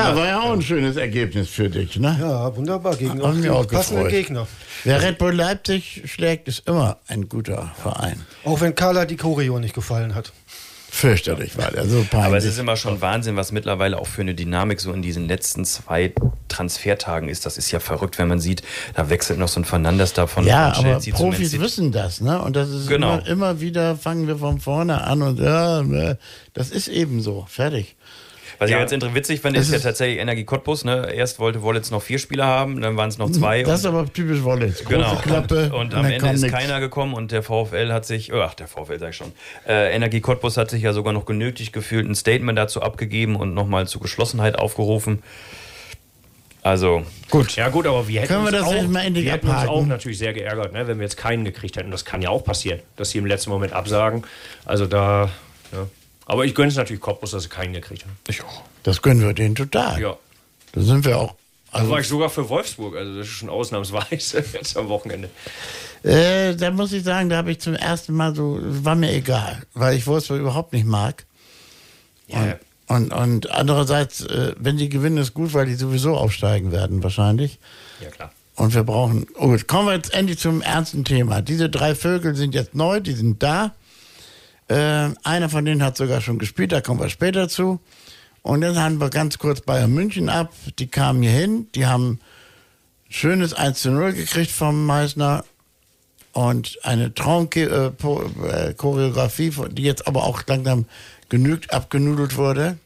Ja, war ja auch ein schönes Ergebnis für dich, ne? Ja, wunderbar. Gegen Hat mich auch passenden gefreut. Gegner. Wer Red Bull Leipzig schlägt, ist immer ein guter Verein. Auch wenn Carla die Choreo nicht gefallen hat. Fürchterlich war der, so peinlich. Aber es ist immer schon Wahnsinn, was mittlerweile auch für eine Dynamik so in diesen letzten 2 Transfertagen ist. Das ist ja verrückt, wenn man sieht, da wechselt noch so ein Fernandes da von ja, von aber Chelsea zu Man Profis City. wissen das, ne? Und das ist Genau. immer wieder, fangen wir von vorne an und ja, das ist eben so. Fertig. Was Ja. ich jetzt witzig fand, ist ja tatsächlich Energie Cottbus. Ne? Erst wollte Wollitz noch 4 Spieler haben, dann waren es noch 2. Das ist aber typisch Wollitz. Große Genau. Klappe. Und am dann Ende kam ist nix. keiner gekommen und der VfL hat sich, der VfL sag ich schon, Energie Cottbus hat sich ja sogar noch genötigt gefühlt, ein Statement dazu abgegeben und nochmal zu Geschlossenheit aufgerufen. Also, Gut. Ja gut, aber wir hätten Können wir uns, das auch, jetzt mal endlich wir hätten uns abhaken? auch natürlich sehr geärgert, ne, wenn wir jetzt keinen gekriegt hätten. Das kann ja auch passieren, dass sie im letzten Moment absagen. Also da, ja. Aber ich gönne es natürlich Cottbus, dass sie keinen gekriegt haben. ich auch. Das gönnen wir denen total. Ja. Da sind wir auch. Da Also, war ich sogar für Wolfsburg, also das ist schon ausnahmsweise jetzt am Wochenende. da muss ich sagen, da habe ich zum ersten Mal so, war mir egal, weil ich Wolfsburg überhaupt nicht mag. Ja. Und andererseits, wenn die gewinnen, ist gut, weil die sowieso aufsteigen werden wahrscheinlich. Ja, klar. Und wir brauchen, gut, kommen wir jetzt endlich zum ernsten Thema. Diese 3 Vögel sind jetzt neu, die sind da. Einer von denen hat sogar schon gespielt, da kommen wir später zu. Und dann haben wir ganz kurz Bayern München ab. Die kamen hier hin, die haben schönes 1:0 gekriegt vom Meißner und eine Traumchoreografie, die jetzt aber auch langsam genügt abgenudelt wurde.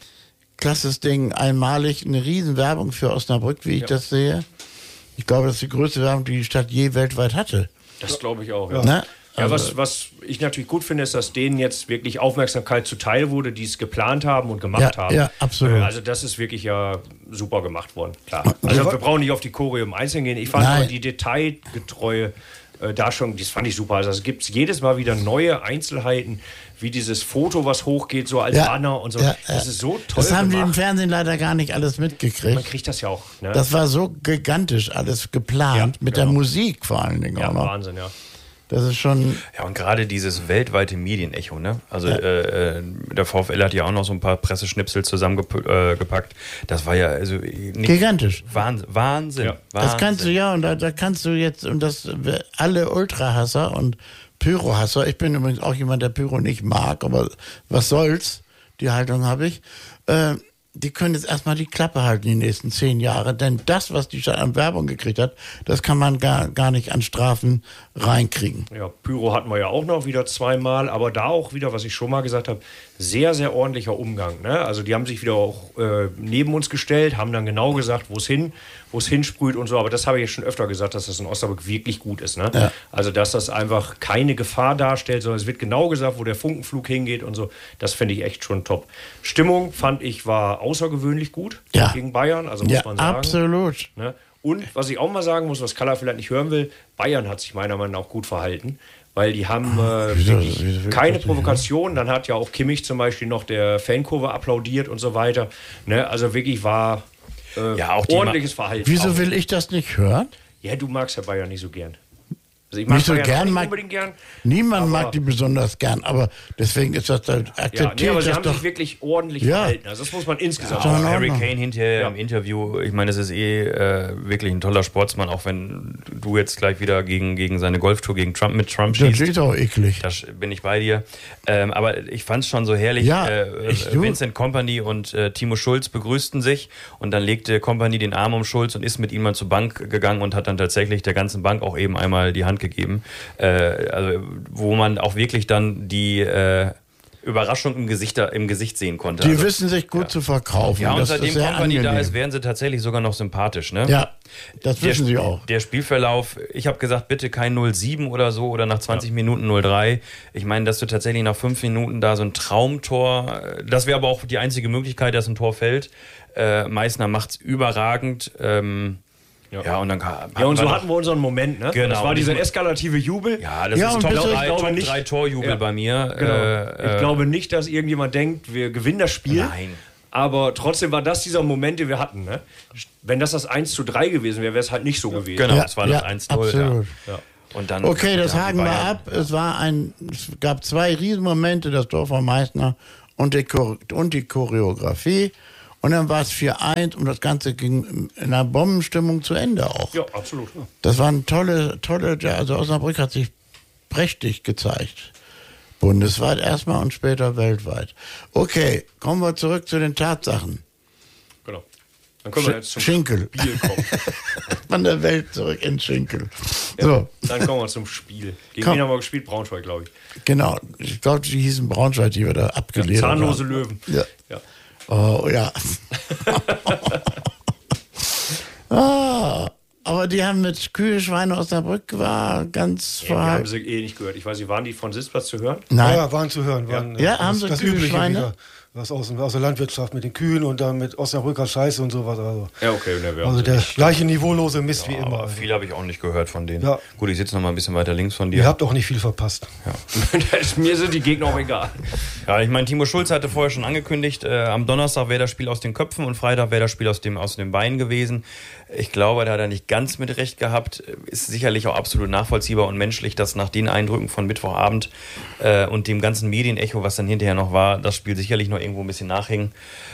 Klasses Ding, einmalig, eine riesen Werbung für Osnabrück, wie ich das sehe. Ich glaube, das ist die größte Werbung, die die Stadt je weltweit hatte. Das glaube ich auch, ja. Ne? Ja, Also- was ich natürlich gut finde, ist, dass denen jetzt wirklich Aufmerksamkeit zuteil wurde, die es geplant haben und gemacht Ja, haben. ja, absolut. Also das ist wirklich ja super gemacht worden, klar. Also wir brauchen nicht auf die Choreo im Einzelnen gehen. Ich fand Nein. aber die detailgetreue Darstellung, das fand ich super. Also es gibt jedes Mal wieder neue Einzelheiten, wie dieses Foto, was hochgeht, so als Banner und so. Das ist so toll Das haben die im gemacht. Fernsehen leider gar nicht alles Man mitgekriegt. kriegt das ja auch. Ne? Das war so gigantisch alles geplant, Ja, mit genau. der Musik vor allen Dingen ja, auch noch. Wahnsinn, ja. Das ist schon, Ja, und gerade dieses weltweite Medienecho, ne? Also der VfL hat ja auch noch so ein paar Presseschnipsel zusammengepackt. Das war ja also nicht gigantisch. Wahnsinn. Ja. Das kannst du ja, und da kannst du jetzt, und das alle Ultrahasser und Pyrohasser, ich bin übrigens auch jemand, der Pyro nicht mag, aber was soll's, die Haltung habe ich, die können jetzt erstmal die Klappe halten die nächsten 10 Jahre, denn das, was die Stadt an Werbung gekriegt hat, das kann man gar nicht an Strafen reinkriegen. Ja, Pyro hatten wir ja auch noch wieder 2-mal, aber da auch wieder, was ich schon mal gesagt habe, sehr, sehr ordentlicher Umgang. Ne? Also die haben sich wieder auch neben uns gestellt, haben dann genau gesagt, wo es hinsprüht und so. Aber das habe ich ja schon öfter gesagt, dass das in Osnabrück wirklich gut ist. Ne? Ja. Also dass das einfach keine Gefahr darstellt, sondern es wird genau gesagt, wo der Funkenflug hingeht und so. Das finde ich echt schon top. Stimmung fand ich war außergewöhnlich gut gegen Bayern, also muss Ja, man sagen. absolut. Ne? Und was ich auch mal sagen muss, was Kalla vielleicht nicht hören will, Bayern hat sich meiner Meinung nach auch gut verhalten, weil die haben wirklich keine Provokation. Dann hat ja auch Kimmich zum Beispiel noch der Fankurve applaudiert und so weiter. Ne? Also wirklich war Ja, auch die ordentliches Verhalten. Wieso Auch- will ich das nicht hören? Ja, du magst ja Bayern nicht so gern. Also ich mag Nicht so Bayern auch gern, nicht mag, unbedingt gern. niemand aber- mag die besonders gern, aber deswegen ist das, da Ja, nee, akzeptiert aber sie das haben doch. sich wirklich ordentlich Ja. verhalten. Also das muss man insgesamt Ja, sagen. in Harry Ordnung. Kane hinterher Ja. im Interview, ich meine, es ist wirklich ein toller Sportsmann, auch wenn du jetzt gleich wieder gegen seine Golftour mit Trump Das schießt. ist auch eklig. Da bin ich bei dir. Aber ich fand es schon so herrlich. Ja, Vincent Kompany und Timo Schulz begrüßten sich und dann legte Kompany den Arm um Schulz und ist mit ihm mal zur Bank gegangen und hat dann tatsächlich der ganzen Bank auch eben einmal die Hand gegeben. Also, wo man auch wirklich dann die Überraschung im Gesicht sehen konnte. Die Also, wissen sich gut zu verkaufen. ja, und Das seitdem ist sehr Kompany da angenehm. ist, werden sie tatsächlich sogar noch sympathisch, ne? Ja, das wissen sie auch. Der Spielverlauf, ich habe gesagt, bitte kein 0-7 oder so oder nach 20 Minuten 0-3. Ich meine, dass du tatsächlich nach 5 Minuten da so ein Traumtor, das wäre aber auch die einzige Möglichkeit, dass ein Tor fällt. Meißner macht's überragend. Ja, und dann Ja, und so hatten wir unseren Moment, ne? Genau. Das war dieser eskalative Jubel. Ja, das Ja, ist und Top bitte, ich 3 glaube nicht- 3 Torjubel Ja. bei mir. Genau. Ich glaube nicht, dass irgendjemand denkt, wir gewinnen das Spiel. Nein. Aber trotzdem war das dieser Moment, den wir hatten. Ne? Wenn das 1:3 gewesen wäre, wäre es halt nicht so gewesen. Genau, Ja, es war ja, das 1-0. absolut. Ja. Und dann, Okay, das ja, die haken wir Bayern- ab. Es gab 2 Riesenmomente, das Tor von Meißner und die Choreografie. Und dann war es 4-1 und das Ganze ging in einer Bombenstimmung zu Ende auch. Ja, absolut. Ja. Das waren tolle, also Osnabrück hat sich prächtig gezeigt. Bundesweit erstmal und später weltweit. Okay, kommen wir zurück zu den Tatsachen. Genau. Dann können wir jetzt zum Schinkel. Spiel kommen. Von der Welt zurück in Schinkel. Ja, So, dann kommen wir zum Spiel. Gegen Komm. wen haben wir gespielt? Braunschweig, glaube ich. genau. Ich glaube, die hießen Braunschweig, die wir da abgelehnt haben. Zahnlose Löwen. Ja. Ja. Oh, ja. Aber die haben mit Kühe, Schweine Osnabrück war ganz Ja, wir haben verhalten. sie eh nicht gehört. Ich weiß nicht, waren die von Sitzplatz zu hören? Nein, Ja, waren zu hören. Waren, Ja, haben sie das Kühe, Übliche Schweine? wieder. Was aus der Landwirtschaft mit den Kühen und dann mit Osnabrücker Scheiße und sowas. Also, Ja, okay. Ne, wir haben also sie der nicht. gleiche niveaulose Mist wie Ja, immer. aber viel habe ich auch nicht gehört von denen. Ja. Gut, ich sitze noch mal ein bisschen weiter links von dir. Ihr habt auch nicht viel verpasst. Mir sind die Gegner auch egal. Ja, ich meine, Timo Schulz hatte vorher schon angekündigt, am Donnerstag wäre das Spiel aus den Köpfen und Freitag wäre das Spiel aus dem Bein gewesen. Ich glaube, da hat er nicht ganz mit recht gehabt. Ist sicherlich auch absolut nachvollziehbar und menschlich, dass nach den Eindrücken von Mittwochabend und dem ganzen Medienecho, was dann hinterher noch war, das Spiel sicherlich noch irgendwo ein bisschen nachhing.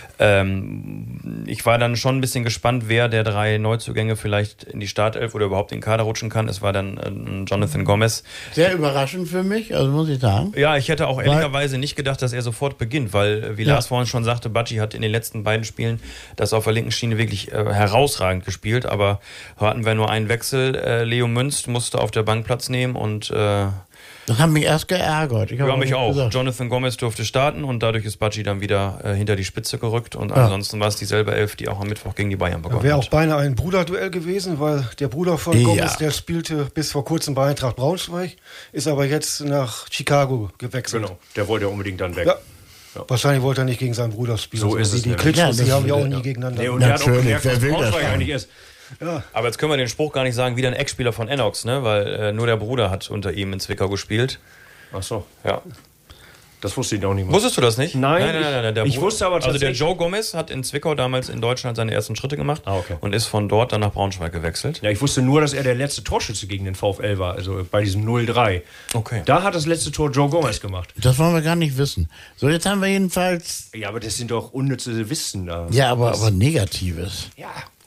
Ich war dann schon ein bisschen gespannt, wer der 3 Neuzugänge vielleicht in die Startelf oder überhaupt in den Kader rutschen kann. Es war dann Jonathan Gomez. sehr überraschend für mich, also muss ich sagen. Ja, ich hätte auch ehrlicherweise nicht gedacht, dass er sofort beginnt, weil, wie Lars vorhin schon sagte, Bacci hat in den letzten beiden Spielen das auf der linken Schiene wirklich herausragend gespielt, aber hatten wir nur einen Wechsel. Leo Münz musste auf der Bank Platz nehmen und Das hat mich erst geärgert. Ich habe mich nicht auch. gesagt. Jonathan Gomez durfte starten und dadurch ist Bacci dann wieder hinter die Spitze gerückt und ansonsten war es dieselbe Elf, die auch am Mittwoch gegen die Bayern begonnen Wäre auch hat. beinahe ein Bruderduell gewesen, weil der Bruder von Ja. Gomez, der spielte bis vor kurzem bei Eintracht Braunschweig, ist aber jetzt nach Chicago gewechselt. Genau. Der wollte ja unbedingt dann weg. Ja. Wahrscheinlich wollte er nicht gegen seinen Bruder spielen. So ist es Die nämlich. Klitschkos, Ja, die das haben ja auch will- nie gegeneinander. Nee, und der hat auch Natürlich, gemerkt, wer was will das Braunschweig schon? eigentlich ist. Aber jetzt können wir den Spruch gar nicht sagen, wieder ein Ex-Spieler von Enox, ne? Weil nur der Bruder hat unter ihm in Zwickau gespielt. Ach so, Ja. das wusste ich auch nicht mehr. Wusstest du das nicht? Nein, Der ich wusste aber Also der tatsächlich- Joe Gomez hat in Zwickau damals in Deutschland seine ersten Schritte gemacht Okay. und ist von dort dann nach Braunschweig gewechselt. Ja, ich wusste nur, dass er der letzte Torschütze gegen den VfL war, also bei diesem 0-3. Okay. Da hat das letzte Tor Joe Gomez gemacht. Das wollen wir gar nicht wissen. So, jetzt haben wir jedenfalls, Ja, aber das sind doch unnütze Wissen da. ja, aber Negatives. Ja.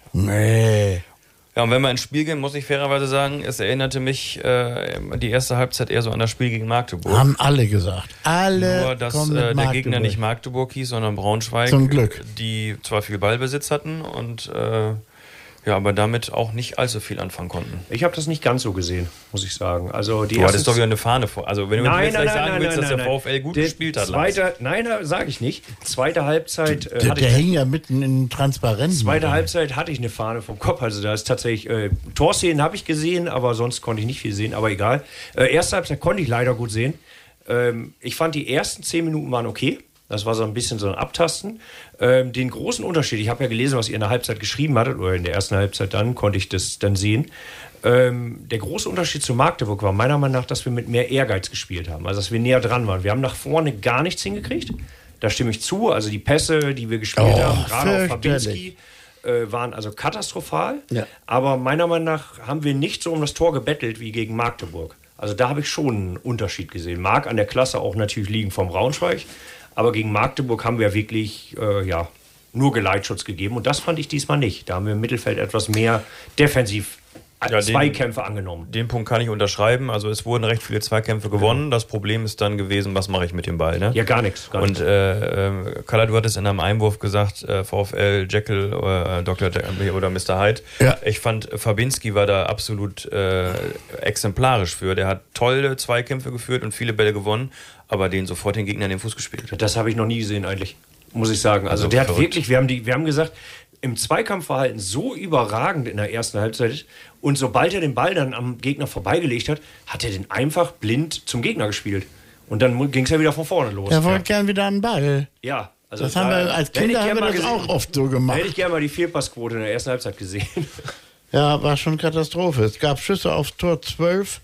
Nee. Ja, und wenn wir ins Spiel gehen, muss ich fairerweise sagen, es erinnerte mich die erste Halbzeit eher so an das Spiel gegen Magdeburg. Haben alle gesagt. Alle Nur, dass kommen mit der Magdeburg. Gegner nicht Magdeburg hieß, sondern Braunschweig. Zum Glück. Die zwar viel Ballbesitz hatten und aber damit auch nicht allzu viel anfangen konnten. Ich habe das nicht ganz so gesehen, muss ich sagen. Also die Du hattest ersten- doch wieder eine Fahne vor. Also wenn du mir jetzt gleich sagen willst, dass der nein. VfL gut gespielt hat. Nein, sage ich nicht. Zweite Halbzeit Der hing ja mitten in Transparenz. Zweite Halbzeit hatte ich eine Fahne vom Kopf. Also da ist tatsächlich, Torszenen habe ich gesehen, aber sonst konnte ich nicht viel sehen, aber egal. Erste Halbzeit konnte ich leider gut sehen. Ich fand, die ersten 10 Minuten waren okay. Das war so ein bisschen so ein Abtasten. Den großen Unterschied, ich habe ja gelesen, was ihr in der Halbzeit geschrieben hattet, oder in der ersten Halbzeit dann, konnte ich das dann sehen. Der große Unterschied zu Magdeburg war meiner Meinung nach, dass wir mit mehr Ehrgeiz gespielt haben. Also, dass wir näher dran waren. Wir haben nach vorne gar nichts hingekriegt. Da stimme ich zu. Also, die Pässe, die wir gespielt haben, gerade auf Fabinski, waren also katastrophal. Ja. Aber meiner Meinung nach haben wir nicht so um das Tor gebettelt wie gegen Magdeburg. Also, da habe ich schon einen Unterschied gesehen. Mag an der Klasse auch natürlich liegen vom Braunschweig. Aber gegen Magdeburg haben wir wirklich nur Geleitschutz gegeben. Und das fand ich diesmal nicht. Da haben wir im Mittelfeld etwas mehr defensiv Zweikämpfe angenommen. Den Punkt kann ich unterschreiben. Also es wurden recht viele Zweikämpfe gewonnen. Das Problem ist dann gewesen, was mache ich mit dem Ball? Ne? Ja, gar nichts. Und Kalla, du hattest in einem Einwurf gesagt, VfL, Jekyll, Dr. oder Mr. Hyde. Ja. Ich fand, Fabinski war da absolut exemplarisch für. Der hat tolle Zweikämpfe geführt und viele Bälle gewonnen, aber den sofort den Gegner in den Fuß gespielt. Das habe ich noch nie gesehen eigentlich, muss ich sagen. Also der hat verrückt. wirklich, wir haben gesagt, im Zweikampfverhalten so überragend in der ersten Halbzeit und sobald er den Ball dann am Gegner vorbeigelegt hat, hat er den einfach blind zum Gegner gespielt. Und dann ging es ja wieder von vorne los. Er wollte gern wieder einen Ball. Ja. Also Das haben wir, als Kinder haben wir das auch oft so Da gemacht. hätte ich gerne mal die Fehlpassquote in der ersten Halbzeit gesehen. Ja, war schon Katastrophe. Es gab Schüsse aufs Tor 12,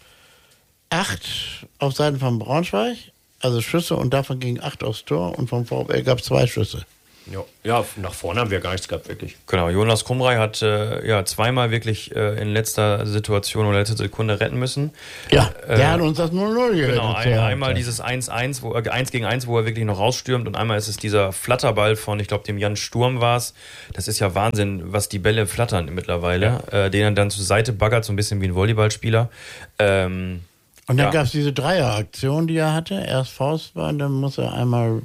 8 auf Seiten von Braunschweig. Also Schüsse und davon gingen 8 aufs Tor und vom VfL gab es 2 Schüsse. Ja, nach vorne haben wir gar nichts gehabt, wirklich. Genau, Jonas Krumrei hat zweimal wirklich in letzter Situation oder letzter Sekunde retten müssen. Ja, der hat uns das 0-0 gerettet. Genau, einmal dieses 1-1, 1 gegen 1, wo er wirklich noch rausstürmt, und einmal ist es dieser Flatterball von, ich glaube, dem Jan Sturm war es. Das ist ja Wahnsinn, was die Bälle flattern mittlerweile. Den er dann zur Seite baggert, so ein bisschen wie ein Volleyballspieler. Und dann gab es diese Dreieraktion, die er hatte. Erst Faustball, dann muss er einmal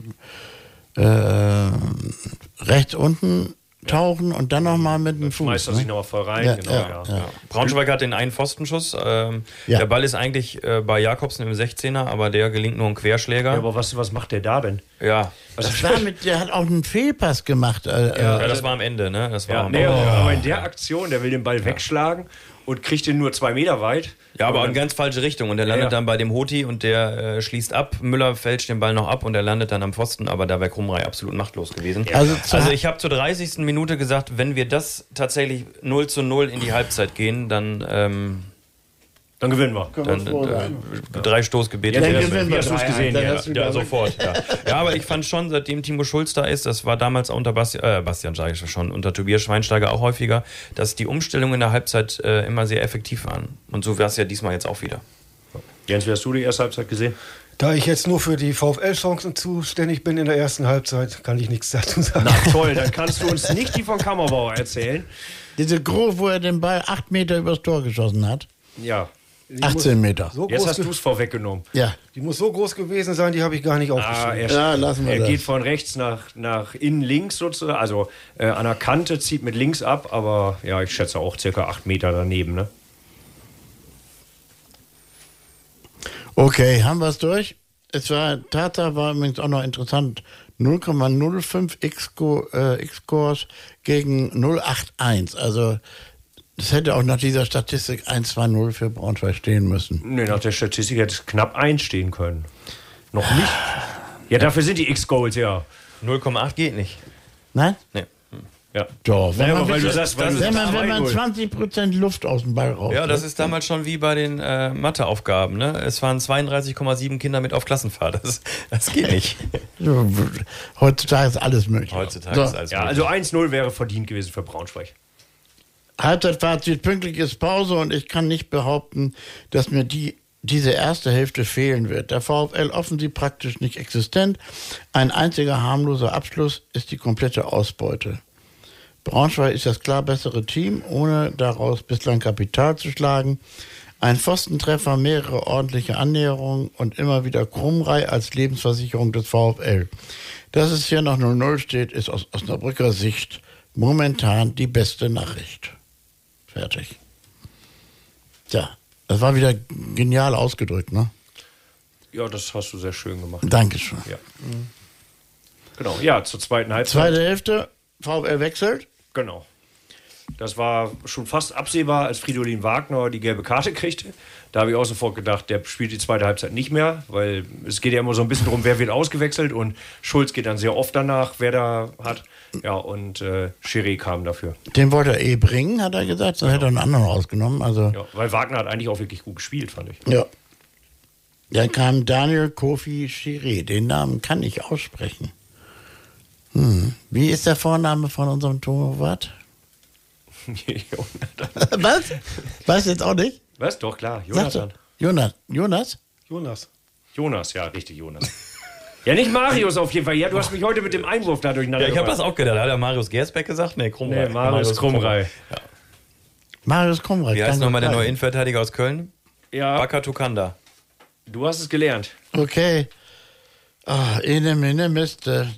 rechts unten tauchen und dann nochmal mit dem Fuß. Schmeißt er sich nochmal voll rein. Ja. Braunschweig hat den einen Pfostenschuss. Der Ball ist eigentlich bei Jakobsen im 16er, aber der gelingt nur ein Querschläger. Ja, aber was macht der da denn? Ja. Der hat auch einen Fehlpass gemacht. Das war am Ende, ne? Das war aber in der Aktion, der will den Ball wegschlagen und kriegt den nur 2 Meter weit. Ja, aber in ganz falsche Richtung. Und der landet dann bei dem Hoti und der schließt ab. Müller fälscht den Ball noch ab und er landet dann am Pfosten. Aber da wäre Krumrei absolut machtlos gewesen. Ja. Also ich habe zur 30. Minute gesagt, wenn wir das tatsächlich 0-0 in die Halbzeit gehen, dann gewinnen wir. 3 Stoßgebete. Ja, dann gewinnen wir. Hast du es gesehen? Ja, sofort. Ja, aber ich fand schon, seitdem Timo Schulz da ist, das war damals auch unter unter Tobias Schweinsteiger auch häufiger, dass die Umstellungen in der Halbzeit immer sehr effektiv waren. Und so war es ja diesmal jetzt auch wieder. Jens, wie hast du die erste Halbzeit gesehen? Da ich jetzt nur für die VfL-Chancen zuständig bin in der ersten Halbzeit, kann ich nichts dazu sagen. Na toll, dann kannst du uns nicht die von Kammerbauer erzählen. Diese Groß, wo er den Ball 8 Meter übers Tor geschossen hat. Ja. 18 Meter. So Jetzt groß hast du es vorweggenommen. Ja. Die muss so groß gewesen sein, die habe ich gar nicht aufgeschrieben. Lassen wir Er das. geht von rechts nach innen links sozusagen, also an der Kante, zieht mit links ab, aber ja, ich schätze auch circa 8 Meter daneben. Ne? Okay, haben wir es durch? Tatsache war übrigens auch noch interessant, 0,05 X-Kurs gegen 0,81. Also das hätte auch nach dieser Statistik 1-2-0 für Braunschweig stehen müssen. Nee, nach der Statistik hätte es knapp 1 stehen können. Noch nicht? Ja, dafür sind die X-Goals, ja. 0,8 geht nicht. Nein? Nee. Ja. Doch, wenn man, weil du sagst, wenn man 20% Luft aus dem Ball raus. Ja, das ist damals schon wie bei den Matheaufgaben. Ne? Es waren 32,7 Kinder mit auf Klassenfahrt. Das geht nicht. Heutzutage ist alles möglich. Heutzutage ist alles Ja, also 1-0 wäre verdient gewesen für Braunschweig. Halbzeitfazit, pünktlich ist Pause und ich kann nicht behaupten, dass mir diese erste Hälfte fehlen wird. Der VfL offensiv praktisch nicht existent. Ein einziger harmloser Abschluss ist die komplette Ausbeute. Braunschweig ist das klar bessere Team, ohne daraus bislang Kapital zu schlagen. Ein Pfostentreffer, mehrere ordentliche Annäherungen und immer wieder Krumrei als Lebensversicherung des VfL. Dass es hier noch 0-0 steht, ist aus Osnabrücker Sicht momentan die beste Nachricht. Fertig. Tja, das war wieder genial ausgedrückt, ne? Ja, das hast du sehr schön gemacht. Dankeschön. Ja. Genau, ja, zur zweiten Halbzeit. Zweite Hälfte, VfL wechselt. Genau. Das war schon fast absehbar, als Fridolin Wagner die gelbe Karte kriegte. Da habe ich auch sofort gedacht, der spielt die zweite Halbzeit nicht mehr, weil es geht ja immer so ein bisschen darum, wer wird ausgewechselt, und Schulz geht dann sehr oft danach, wer da hat. Ja, und Chiré kam dafür. Den wollte er bringen, hat er gesagt, dann hätte er einen anderen rausgenommen. Also, Ja, weil Wagner hat eigentlich auch wirklich gut gespielt, fand ich. ja. Dann kam Daniel Kofi Chiré. Den Namen kann ich aussprechen. Wie ist der Vorname von unserem Torwart? Jonathan. Was? Weiß jetzt auch nicht? Was? Doch, klar, Sagst du? Jonathan. Jonas? Jonas, ja, richtig, Jonas. Ja, nicht Marius auf jeden Fall. Ja, du hast mich heute mit dem Einwurf da durcheinander Ja, ich habe gebracht. das auch gedacht. Hat er Marius Gersbeck gesagt? Nee, Krumrei. Nee, Marius Krumrei. Marius Krumrei. Wie heißt nochmal der neue Innenverteidiger aus Köln? Ja, Baka Tukanda. du hast es gelernt. Okay. Ene Miste.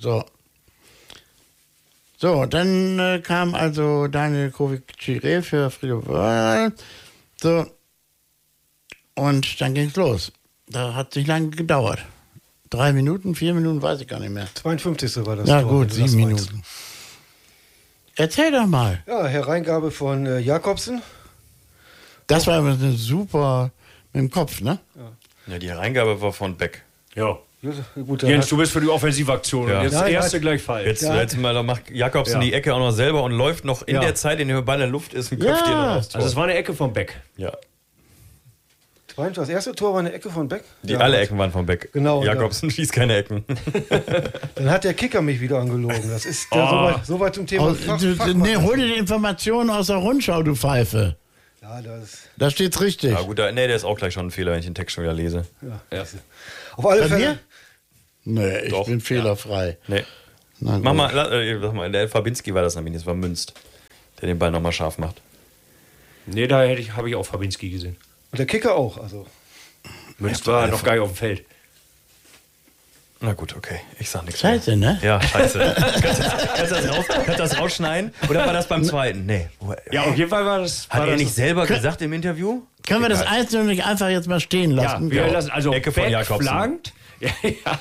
So, dann kam also Daniel Kofi Chiré für Friedhof Wörl. So. Und dann ging's los. Da hat es nicht lange gedauert. 3 Minuten, 4 Minuten, weiß ich gar nicht mehr. 52. war das. Ja Tor, gut, wenn du das 7 meinst. Minuten. Erzähl doch mal. Ja, Hereingabe von Jakobsen. Das war aber eine super mit dem Kopf, ne? Ja, die Hereingabe war von Beck. Ja. Gut, Jens, du bist für die Offensivaktion. Ja. Und jetzt Ja, das ja. erste gleich falsch. Jetzt mal macht Jakobsen die Ecke auch noch selber und läuft noch in Ja. der Zeit, in der Ball in der Luft ist, und köpft den noch aufs Tor. Also es war eine Ecke vom Beck. Ja. Meinst du, das erste Tor war eine Ecke von Beck? Alle Ecken waren von Beck. Genau, Jakobsen schießt keine Ecken. Dann hat der Kicker mich wieder angelogen. Das ist so weit zum Thema Hol dir die Informationen aus der Rundschau, du Pfeife. Ja, Da steht's richtig. Ja, gut, der ist auch gleich schon ein Fehler, wenn ich den Text schon wieder lese. ja. Auf alle Bei Fälle. mir? Nee, ich bin fehlerfrei. Nee. Na gut. Mach mal, der Fabinski war das nämlich, das war Münst, der den Ball nochmal scharf macht. Nee, da habe ich auch Fabinski gesehen. Und der Kicker auch. Also. Münz war noch gar nicht auf dem Feld. Na gut, okay, ich sag nichts Scheiße, mehr. ne? Ja, scheiße. Kannst du das rausschneiden? Oder war das beim zweiten? Nee. Ja, auf jeden Fall war das. Hat er nicht selber gesagt im Interview? Können wir das Einzelne nicht einfach jetzt mal stehen Ja, lassen? wir lassen also Ecke von Beck Jakobsen. flankt. Ja.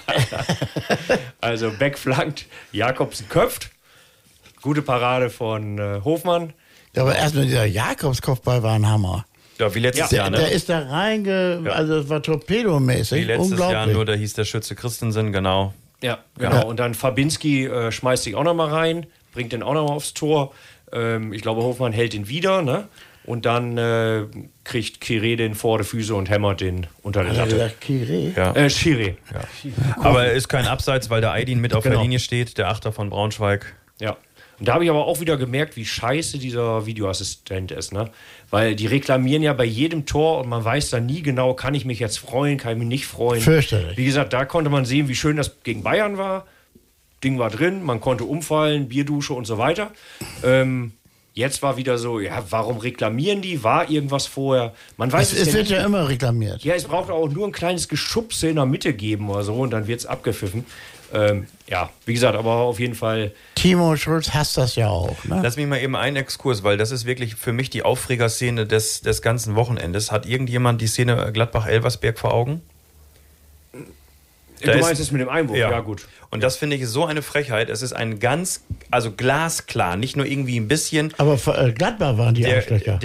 Also Beck flankt, Jakobsen köpft. Gute Parade von Hofmann. Ja, aber erstmal dieser Jakobskopfball war ein Hammer. Ja, wie letztes Der, Jahr, ne? der ist da also es war torpedomäßig. Wie letztes Jahr, Unglaublich. nur da hieß der Schütze Christensen, genau. Ja, genau. Und dann Fabinski schmeißt sich auch noch mal rein, bringt den auch noch mal aufs Tor. Ich glaube, Hofmann hält ihn wieder, ne? Und dann kriegt Kire den vor die Füße und hämmert den unter der Hat er Latte. gesagt, Kire? Ja. Schiri. Aber er ist kein Abseits, weil der Aydin mit auf der Genau. Linie steht, der Achter von Braunschweig. Ja. Und da habe ich aber auch wieder gemerkt, wie scheiße dieser Videoassistent ist, ne? Weil die reklamieren ja bei jedem Tor und man weiß dann nie genau, kann ich mich jetzt freuen, kann ich mich nicht freuen. Fürchterlich. Wie gesagt, da konnte man sehen, wie schön das gegen Bayern war. Ding war drin, man konnte umfallen, Bierdusche und so weiter. Jetzt war wieder so, ja, warum reklamieren die? War irgendwas vorher? Man weiß Es ja wird nicht. ja immer reklamiert. Ja, es braucht auch nur ein kleines Geschubse in der Mitte geben oder so und dann wird es abgepfiffen. Ja, wie gesagt, aber auf jeden Fall. Timo Schulz hasst das ja auch. Ne? Lass mich mal eben einen Exkurs, weil das ist wirklich für mich die Aufregerszene des ganzen Wochenendes. Hat irgendjemand die Szene Gladbach-Elversberg vor Augen? Da Du ist- meinst es mit dem Einwurf? Ja, gut. Und das finde ich so eine Frechheit. Es ist ein also glasklar, nicht nur irgendwie ein bisschen. Aber für, Gladbach waren die Arschlöcher.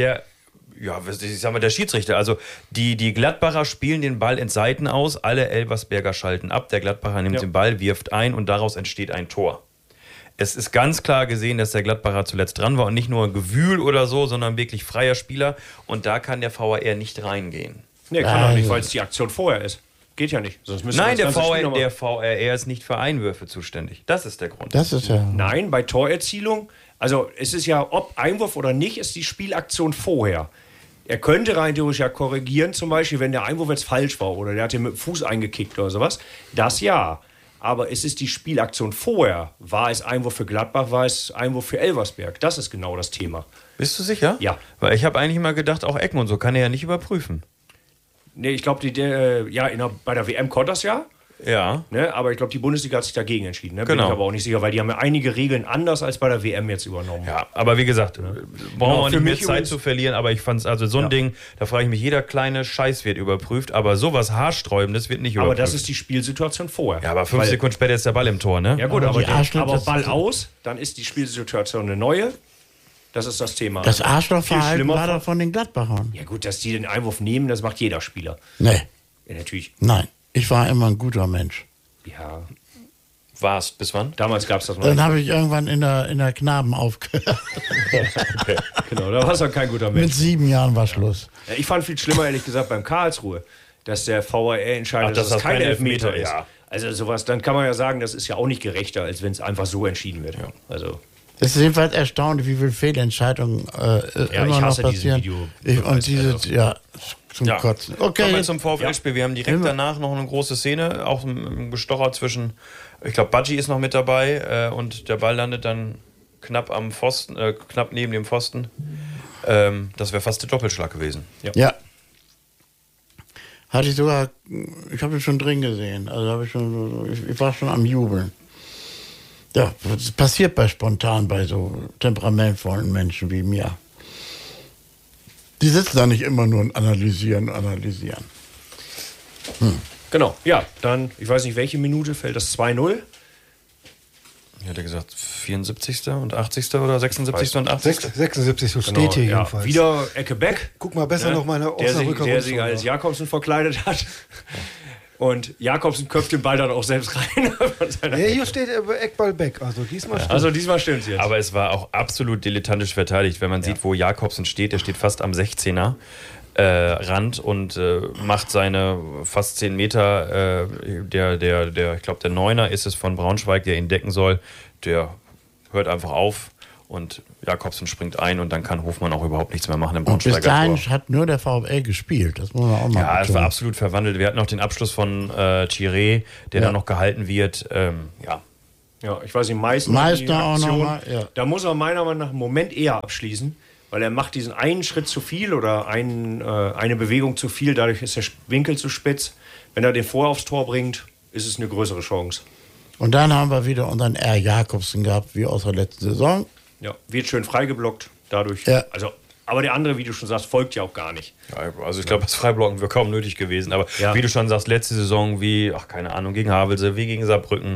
Ich sag mal, der Schiedsrichter. Also die Gladbacher spielen den Ball in Seiten aus, alle Elversberger schalten ab. Der Gladbacher nimmt den Ball, wirft ein und daraus entsteht ein Tor. Es ist ganz klar gesehen, dass der Gladbacher zuletzt dran war und nicht nur ein Gewühl oder so, sondern wirklich freier Spieler. Und da kann der VAR nicht reingehen. Nee, kann auch nicht, weil es die Aktion vorher ist. Geht ja nicht. Sonst müsste Nein, das ganze Spiel der nochmal- VAR ist nicht für Einwürfe zuständig. Das ist der Grund. Das ist ja. Nein, bei Torerzielung, also es ist ja, ob Einwurf oder nicht, ist die Spielaktion vorher. Er könnte rein theoretisch ja korrigieren, zum Beispiel, wenn der Einwurf jetzt falsch war oder der hat den mit dem Fuß eingekickt oder sowas. Das ja. Aber es ist die Spielaktion vorher. War es Einwurf für Gladbach, war es Einwurf für Elversberg? Das ist genau das Thema. Bist du sicher? Ja. Weil ich habe eigentlich immer gedacht, auch Ecken und so kann er ja nicht überprüfen. Nee, ich glaube, bei der WM konnte das ja. Ja. Ne? Aber ich glaube, die Bundesliga hat sich dagegen entschieden. Ne? Bin Genau. ich aber auch nicht sicher, weil die haben ja einige Regeln anders als bei der WM jetzt übernommen. Ja, aber wie gesagt, brauchen wir für nicht mehr mich Zeit übrigens- zu verlieren, aber ich fand es, also so ein Ding, da frage ich mich, jeder kleine Scheiß wird überprüft, aber sowas Haarsträubendes wird nicht Aber überprüft. das ist die Spielsituation vorher. ja, aber 5 Weil- Sekunden später ist der Ball im Tor, ne? Ja gut, Aber aber, die Arschloch, aber das- Ball aus, dann ist die Spielsituation eine neue. Das ist das Thema. Das Viel Arschlochverhalten schlimmer war von- doch von den Gladbachern. Ja gut, dass die den Einwurf nehmen, das macht jeder Spieler. Nee, Ja, natürlich. nein. Ich war immer ein guter Mensch. Ja, War's, bis wann? damals gab es das noch Dann nicht. habe ich irgendwann in der Knaben aufgehört. Genau, da warst du kein guter Mit Mensch. 7 Jahren war Schluss. Ja, ich fand viel schlimmer, ehrlich gesagt, beim Karlsruhe, dass der VAR entscheidet, Ach, dass dass es das kein kein Elfmeter Elfmeter ist. ist. Also sowas, dann kann man ja sagen, das ist ja auch nicht gerechter, als wenn es einfach so entschieden wird. Also Es ist jedenfalls erstaunlich, wie viele Fehlentscheidungen immer noch hasse diese passieren. Video- Und diese, ja, zum Ja. Kotzen. Kommen Okay, wir jetzt, zum VfL-Spiel. Wir haben direkt Immer. danach noch eine große Szene, auch ein Gestocher zwischen, ich glaube, Badji ist noch mit dabei und der Ball landet dann knapp am Pfosten, knapp neben dem Pfosten. Das wäre fast der Doppelschlag gewesen. ja. Hatte ich sogar, ich habe ihn schon drin gesehen. Also habe ich war schon am Jubeln. Ja, das passiert spontan bei so temperamentvollen Menschen wie mir. Die sitzen da nicht immer nur und analysieren. genau, ja, dann, ich weiß nicht, welche Minute fällt das 2-0? Ich hätte gesagt 74. und 80. oder 76. und 80. 76, so Genau, steht hier ja, jedenfalls. wieder Ecke Beck. Guck mal besser noch meine der sich, Osnabrücker der sich Rundschau als nach. Jakobsen verkleidet hat. Und Jakobsen köpft den Ball dann auch selbst rein. Von seiner Ja, hier steht Eckball Beck. Also diesmal stimmt. Also diesmal stimmt's jetzt. Aber es war auch absolut dilettantisch verteidigt, wenn man sieht, wo Jakobsen steht. Der steht fast am 16er. Rand und macht seine fast 10 Meter. Ich glaube, der Neuner ist es von Braunschweig, der ihn decken soll. Der hört einfach auf und Jakobsen springt ein und dann kann Hofmann auch überhaupt nichts mehr machen im Und Braunschweiger bis dahin Tor. hat nur der VfL gespielt. Das muss man auch mal Ja, es war betonen. absolut verwandelt. Wir hatten noch den Abschluss von Chiré, der dann noch gehalten wird. Ja, ich weiß nicht, Meißner Meißner auch Aktion, noch mal, ja. Da muss er meiner Meinung nach einen Moment eher abschließen, weil er macht diesen einen Schritt zu viel oder eine Bewegung zu viel, dadurch ist der Winkel zu spitz. Wenn er den vorher aufs Tor bringt, ist es eine größere Chance. Und dann haben wir wieder unseren R. Jakobsen gehabt, wie aus der letzten Saison. Ja, wird schön freigeblockt dadurch. Ja. Also, aber der andere, wie du schon sagst, folgt ja auch gar nicht. Ja, also ich glaube, das Freiblocken wäre kaum nötig gewesen. Aber wie du schon sagst, letzte Saison keine Ahnung, gegen Havelse, wie gegen Saarbrücken.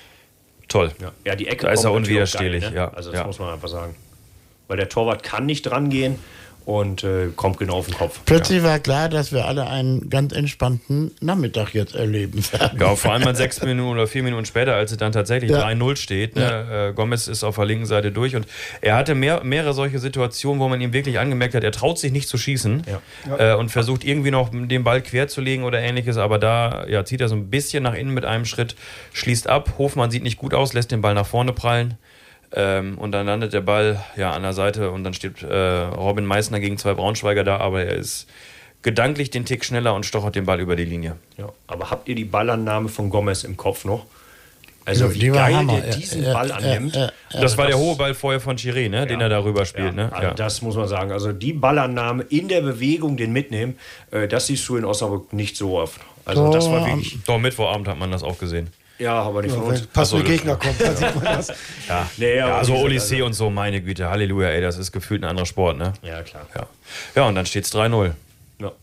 Toll. Ja, die Ecke Da ist er kommt natürlich auch unwiderstehlich. geil, ne? Ja. Also das muss man einfach sagen. Weil der Torwart kann nicht dran gehen und kommt genau auf den Kopf. Plötzlich war klar, dass wir alle einen ganz entspannten Nachmittag jetzt erleben werden. Ja, vor allem mal 6 Minuten oder 4 Minuten später, als es dann tatsächlich 3-0 steht. Ne? Gomez ist auf der linken Seite durch und er hatte mehrere solche Situationen, wo man ihm wirklich angemerkt hat, er traut sich nicht zu schießen und versucht irgendwie noch den Ball quer zu legen oder ähnliches, aber da zieht er so ein bisschen nach innen mit einem Schritt, schließt ab. Hofmann sieht nicht gut aus, lässt den Ball nach vorne prallen. Und dann landet der Ball an der Seite und dann steht Robin Meißner gegen 2 Braunschweiger da, aber er ist gedanklich den Tick schneller und stochert den Ball über die Linie. Ja, aber habt ihr die Ballannahme von Gomez im Kopf noch? Also wie Die war geil Hammer. der diesen Ball annimmt. Das war der hohe Ball vorher von Chiré, ne? Den er darüber spielt. Ja, Ne? also das muss man sagen. Also die Ballannahme in der Bewegung, den mitnehmen, das siehst du in Osnabrück nicht so oft. Also das war wirklich... Doch, Mittwochabend hat man das auch gesehen. Ja, aber nicht von uns. Wenn passende Gegner kommt, dann sieht man das. Ja, Nee, aber ja so wie Oli gesagt, C. und so, meine Güte, Halleluja, ey, das ist gefühlt ein anderer Sport, ne? Ja, klar. Ja, und dann steht es 3-0. Ja.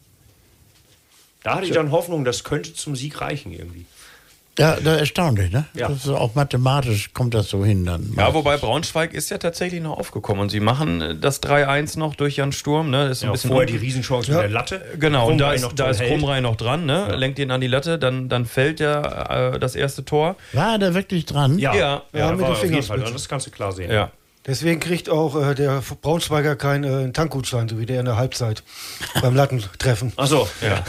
Da hatte ich dann Hoffnung, das könnte zum Sieg reichen irgendwie. Ja, das ist erstaunlich, ne? Ja. Das ist auch mathematisch kommt das so hin dann. Ja, wobei Braunschweig ist ja tatsächlich noch aufgekommen und sie machen das 3-1 noch durch Jan Sturm, ne? Das ist ein bisschen Vorher die Riesenchance mit der Latte. Genau, und da Krummrei ist hält. Krummrei noch dran, ne? Lenkt ihn an die Latte, dann fällt das erste Tor. War der wirklich dran? Ja. Ja, da mit war den auf jeden Fall Fingerspitzen. dran, das kannst du klar sehen. Ja. Deswegen kriegt auch der Braunschweiger keinen Tankgutschein, so wie der in der Halbzeit beim Lattentreffen. Achso, Ja.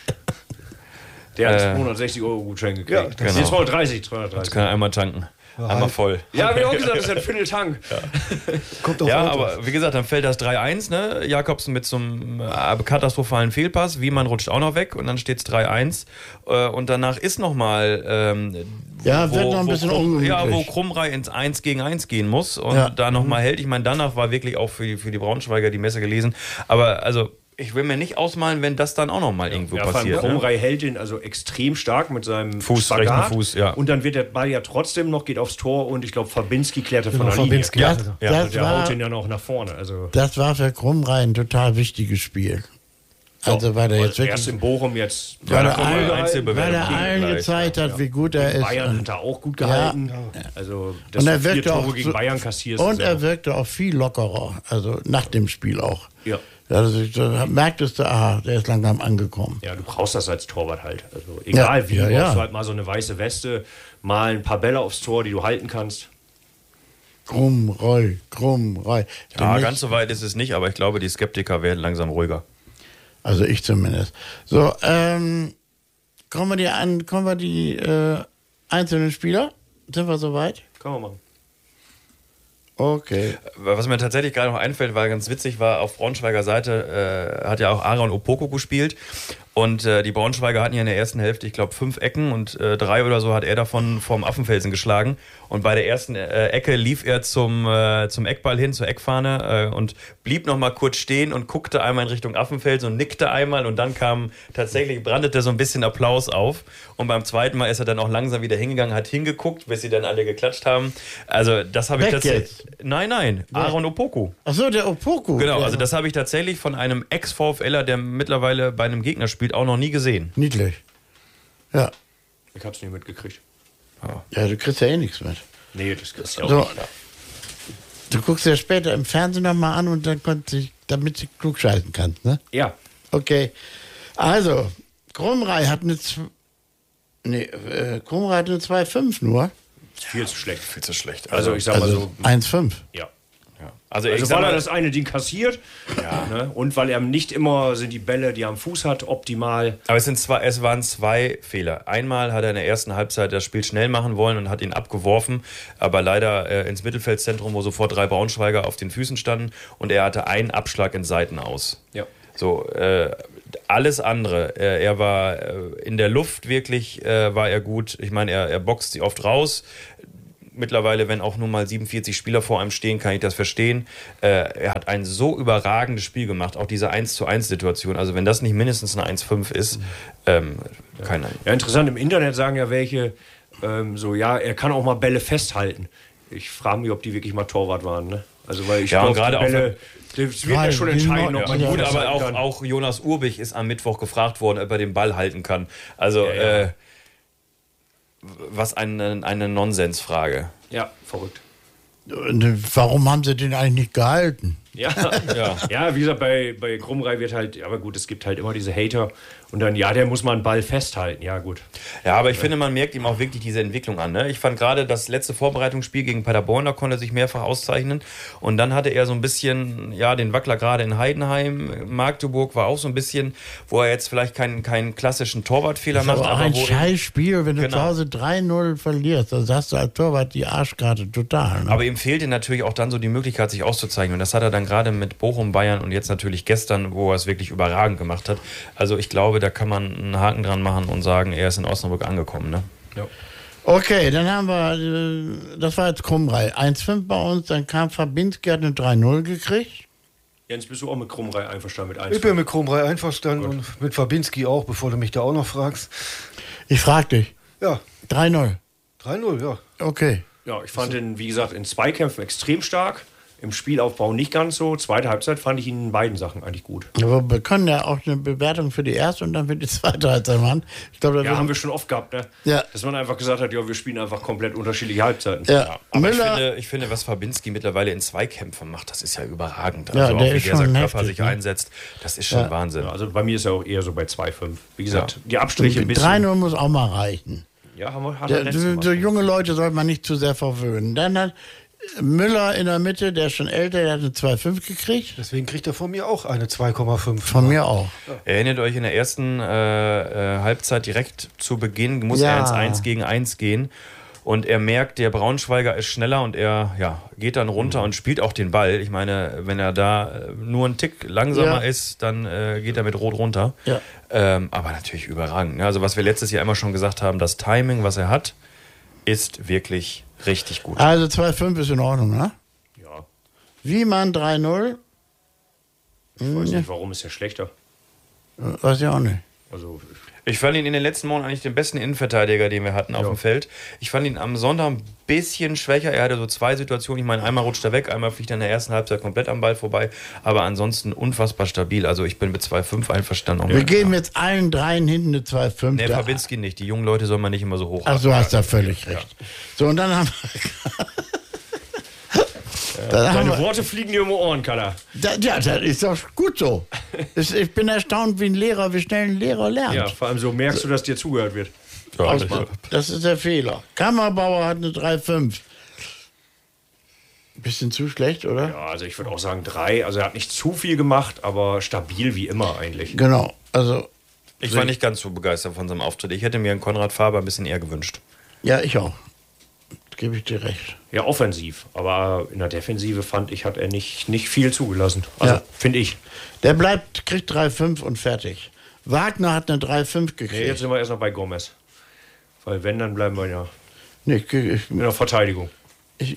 der hat 260 € Gutschein gekriegt. Ja, genau. Jetzt 230, Jetzt 230. kann er einmal tanken. Einmal halt. voll. Ja, hab ich auch gesagt, das ist ja ein Vierteltank. Kommt auf Ja, Autos. aber wie gesagt, dann fällt das 3-1, ne? Jakobsen mit so einem katastrophalen Fehlpass. Wiemann rutscht auch noch weg und dann steht es 3-1. Und danach ist nochmal wird noch ein bisschen ungemütlich. wo Krummrei ins 1 gegen 1 gehen muss und Ja. da nochmal hält. Ich meine, danach war wirklich auch für die Braunschweiger die Messe gelesen. Aber also, ich will mir nicht ausmalen, wenn das dann auch nochmal irgendwo Ja, vor allem passiert. Ne? Krummrei hält ihn also extrem stark mit seinem Fuß, Spagat. rechten Fuß, ja. Und dann wird der Ball ja trotzdem noch, geht aufs Tor und ich glaube, Fabinski klärte von Genau, der Linie. Fabinski. Das, Ja, das, Und der haut war, ihn ja noch nach vorne. Also das war für Krummrei ein total wichtiges Spiel. Also weil er jetzt erst wirklich, in Bochum jetzt weil er Krummrei allen, Einzelbewertung weil er allen gleich. gezeigt hat, wie gut er ist. Bayern hat er auch gut gehalten. Also dass Und er du 4 wirkte Tore auch gegen so, Bayern kassierst. und ist er ja- wirkte auch viel lockerer, also nach dem Spiel auch. Ja. Also da merktest du, aha, der ist langsam angekommen. Ja, du brauchst das als Torwart halt. Also egal Ja, wie, ja, du ja. brauchst halt mal so eine weiße Weste, mal ein paar Bälle aufs Tor, die du halten kannst. Krummrei. Ja, Demnächst- ganz so weit ist es nicht, aber ich glaube, die Skeptiker werden langsam ruhiger. Also ich zumindest. So, kommen wir die einzelnen Spieler? Sind wir soweit? Kann man machen. Okay. Was mir tatsächlich gerade noch einfällt, weil ganz witzig war, auf Braunschweiger Seite hat ja auch Aaron Opoko gespielt. Und die Braunschweiger hatten ja in der ersten Hälfte, ich glaube, 5 Ecken und 3 oder so hat er davon vom Affenfelsen geschlagen. Und bei der ersten Ecke lief er zum Eckball hin, zur Eckfahne und blieb noch mal kurz stehen und guckte einmal in Richtung Affenfelsen und nickte einmal. Und dann brandete so ein bisschen Applaus auf. Und beim zweiten Mal ist er dann auch langsam wieder hingegangen, hat hingeguckt, bis sie dann alle geklatscht haben. Also das habe ich Weg tatsächlich... jetzt? Nein, Aaron Opoko. Ach so, der Opoko. Genau, Ja. also das habe ich tatsächlich von einem Ex-VfLer, der mittlerweile bei einem Gegner spielt, auch noch nie gesehen. Niedlich. Ja. Ich hab's nicht mitgekriegt. Ja, du kriegst ja eh nichts mit. Nee, das kriegst du auch So, nicht. du guckst ja später im Fernsehen nochmal an und dann damit du klug schalten kannst, ne? Ja, Okay. Also, Krummrei hat eine 2,5 nur. viel zu schlecht. Viel zu schlecht. Also ich sag mal Also so, 1,5. ja. Also weil er das eine Ding kassiert ne? Und weil er nicht immer sind die Bälle, die er am Fuß hat, optimal. Aber es waren 2 Fehler. Einmal hat er in der ersten Halbzeit das Spiel schnell machen wollen und hat ihn abgeworfen, aber leider ins Mittelfeldzentrum, wo sofort 3 Braunschweiger auf den Füßen standen und er hatte einen Abschlag in Seiten aus. Ja. So, alles andere. Er war in der Luft wirklich, war er gut. Ich meine, er boxt sie oft raus. Mittlerweile, wenn auch nur mal 47 Spieler vor einem stehen, kann ich das verstehen. Er hat ein so überragendes Spiel gemacht, auch diese 1:1-Situation. Also wenn das nicht mindestens eine 1,5 ist, keine Ahnung. Ja, interessant, im Internet sagen ja welche, er kann auch mal Bälle festhalten. Ich frage mich, ob die wirklich mal Torwart waren. Ne? Also weil ich und glaube, gerade Bälle, das wird ja schon entscheiden, ob man die gut, aber festhalten kann. auch Jonas Urbich ist am Mittwoch gefragt worden, ob er den Ball halten kann. Also was eine Nonsensfrage. Ja, verrückt. Warum haben sie den eigentlich nicht gehalten? Ja, wie gesagt, bei Krumrei wird halt, aber gut, es gibt halt immer diese Hater und dann, der muss mal einen Ball festhalten, ja gut. Ja, aber ich finde, man merkt ihm auch wirklich diese Entwicklung an. Ne? Ich fand gerade das letzte Vorbereitungsspiel gegen Paderborn, da konnte er sich mehrfach auszeichnen und dann hatte er so ein bisschen, den Wackler gerade in Heidenheim, Magdeburg war auch so ein bisschen, wo er jetzt vielleicht keinen klassischen Torwartfehler macht. Aber ein Scheißspiel, wenn du zu Hause 3-0 verlierst, dann hast du als Torwart die Arschkarte total. Ne? Aber ihm fehlte natürlich auch dann so die Möglichkeit, sich auszuzeichnen und das hat er dann gerade mit Bochum, Bayern und jetzt natürlich gestern, wo er es wirklich überragend gemacht hat. Also ich glaube, da kann man einen Haken dran machen und sagen, er ist in Osnabrück angekommen. Ne? Ja. Okay, dann haben wir, das war jetzt Krumrei, 1,5 bei uns, dann kam Fabinski, hat eine 3-0 gekriegt. Jens, bist du auch mit Krumrei einverstanden? Mit 1? Ich bin mit Krumrei einverstanden und mit Fabinski auch, bevor du mich da auch noch fragst. Ich frag dich. Ja. 3-0. 3-0, ja. Okay. Ja, ich fand ihn, wie gesagt, in Zweikämpfen extrem stark. Im Spielaufbau nicht ganz so. Zweite Halbzeit fand ich ihn in beiden Sachen eigentlich gut. Aber wir können ja auch eine Bewertung für die erste und dann für die zweite Halbzeit machen. Ich glaube, haben wir schon oft gehabt, ne? Ja. Dass man einfach gesagt hat, wir spielen einfach komplett unterschiedliche Halbzeiten. Ja. Aber ich finde, was Fabinski mittlerweile in Zweikämpfen macht, das ist ja überragend. Ja, also der auch wie ist der schon sein Körper heftig, sich einsetzt, das ist schon Wahnsinn. Ja, also bei mir ist er auch eher so bei 2,5. Wie gesagt, die Abstriche ein bisschen. 3-0 muss auch mal reichen. Ja, hat er letztes Mal. So junge Leute sollte man nicht zu sehr verwöhnen. Dann hat Müller in der Mitte, der ist schon älter, der hat eine 2,5 gekriegt. Deswegen kriegt er von mir auch eine 2,5. Von mir auch. Erinnert euch, in der ersten Halbzeit direkt zu Beginn muss er ins 1 gegen 1 gehen. Und er merkt, der Braunschweiger ist schneller und er geht dann runter und spielt auch den Ball. Ich meine, wenn er da nur einen Tick langsamer ist, dann geht er mit Rot runter. Ja. Aber natürlich überragend. Also was wir letztes Jahr immer schon gesagt haben, das Timing, was er hat, ist wirklich richtig gut. Also 2,5 ist in Ordnung, ne? Ja. Wiemann 3-0. Ich weiß nicht, warum ist er schlechter. Weiß ich auch nicht. Also, Ich fand ihn in den letzten Monaten eigentlich den besten Innenverteidiger, den wir hatten auf dem Feld. Ich fand ihn am Sonntag ein bisschen schwächer. Er hatte so 2 Situationen. Ich meine, einmal rutscht er weg, einmal fliegt er in der ersten Halbzeit komplett am Ball vorbei. Aber ansonsten unfassbar stabil. Also ich bin mit 2,5 einverstanden. Wir geben jetzt allen dreien hinten eine 2,5. Nee, Fabinski nicht. Die jungen Leute soll man nicht immer so hoch Ach, du hast da völlig recht. So, und dann haben deine Worte fliegen dir um die Ohren, Kaller. Ja, das ist doch gut so. Ich bin erstaunt, wie schnell ein Lehrer lernt. Ja, vor allem so merkst du, dass dir zugehört wird. Das ist der Fehler. Kammerbauer hat eine 3,5. Bisschen zu schlecht, oder? Ja, also ich würde auch sagen 3. Also er hat nicht zu viel gemacht, aber stabil wie immer eigentlich. Genau. Also, Ich war nicht ganz so begeistert von seinem Auftritt. Ich hätte mir einen Konrad Faber ein bisschen eher gewünscht. ja, ich auch. Gebe ich dir recht. Ja, offensiv. Aber in der Defensive fand ich, hat er nicht viel zugelassen. Also, finde ich. Der kriegt 3,5 und fertig. Wagner hat eine 3,5 gekriegt. Nee, jetzt sind wir erst noch bei Gomez. Weil wenn, dann bleiben wir ja Nee, in der Verteidigung. ich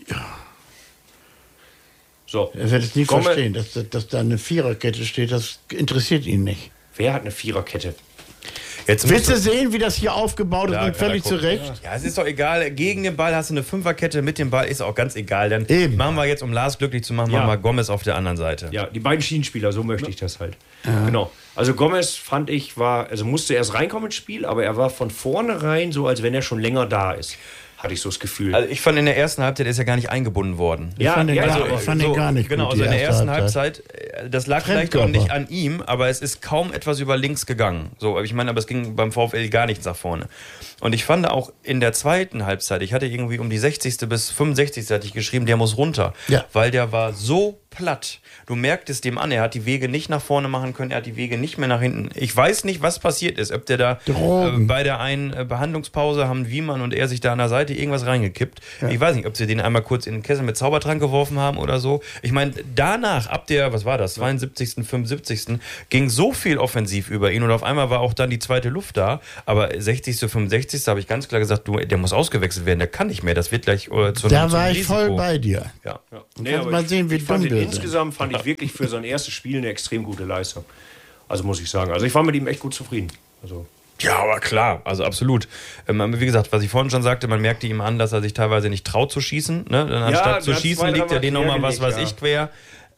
So. werde es nie Gomez- verstehen, dass da eine Viererkette steht. Das interessiert ihn nicht. Wer hat eine Viererkette? Jetzt Willst du sehen, wie das hier aufgebaut ist Ja, und völlig kann er zu Recht? Ja, es ist doch egal. Gegen den Ball hast du eine Fünferkette, mit dem Ball ist auch ganz egal. Dann Eben. machen wir jetzt, um Lars glücklich zu machen, Ja. machen wir Gomez auf der anderen Seite. Ja, die beiden Schienenspieler, so möchte ich das halt. Genau. Also Gomez fand ich musste erst reinkommen ins Spiel, aber er war von vornherein so, als wenn er schon länger da ist. Hatte ich so das Gefühl. Also ich fand, in der ersten Halbzeit ist er gar nicht eingebunden worden. Ich fand ihn gar nicht Genau, gut, also die in der ersten erste Halbzeit, das lag vielleicht auch Fremdkörper. nicht an ihm, aber es ist kaum etwas über links gegangen. So, ich meine, aber es ging beim VfL gar nichts nach vorne. Und ich fand auch in der zweiten Halbzeit, ich hatte irgendwie um die 60. bis 65. hatte ich geschrieben, der muss runter. Ja. Weil der war so platt. Du merktest dem an, er hat die Wege nicht nach vorne machen können, er hat die Wege nicht mehr nach hinten. Ich weiß nicht, was passiert ist. Ob der da bei der einen Behandlungspause haben Wiemann und er sich da an der Seite irgendwas reingekippt. Ja. Ich weiß nicht, ob sie den einmal kurz in den Kessel mit Zaubertrank geworfen haben oder so. Ich meine, danach, ab der, was war das, 72., 75. ging so viel offensiv über ihn und auf einmal war auch dann die zweite Luft da. Aber 60., 65. habe ich ganz klar gesagt, der muss ausgewechselt werden, der kann nicht mehr. Das wird gleich zu einem Da war ich voll bei dir. Ja. Nee, aber mal sehen, wie dumm wir sind. Insgesamt fand ich wirklich für sein erstes Spiel eine extrem gute Leistung. Also muss ich sagen. Also ich war mit ihm echt gut zufrieden. Also ja, aber klar, also absolut. Wie gesagt, was ich vorhin schon sagte, man merkte ihm an, dass er sich teilweise nicht traut zu schießen. Ne? Dann anstatt zu schießen, liegt er den nochmal was weiß ich quer.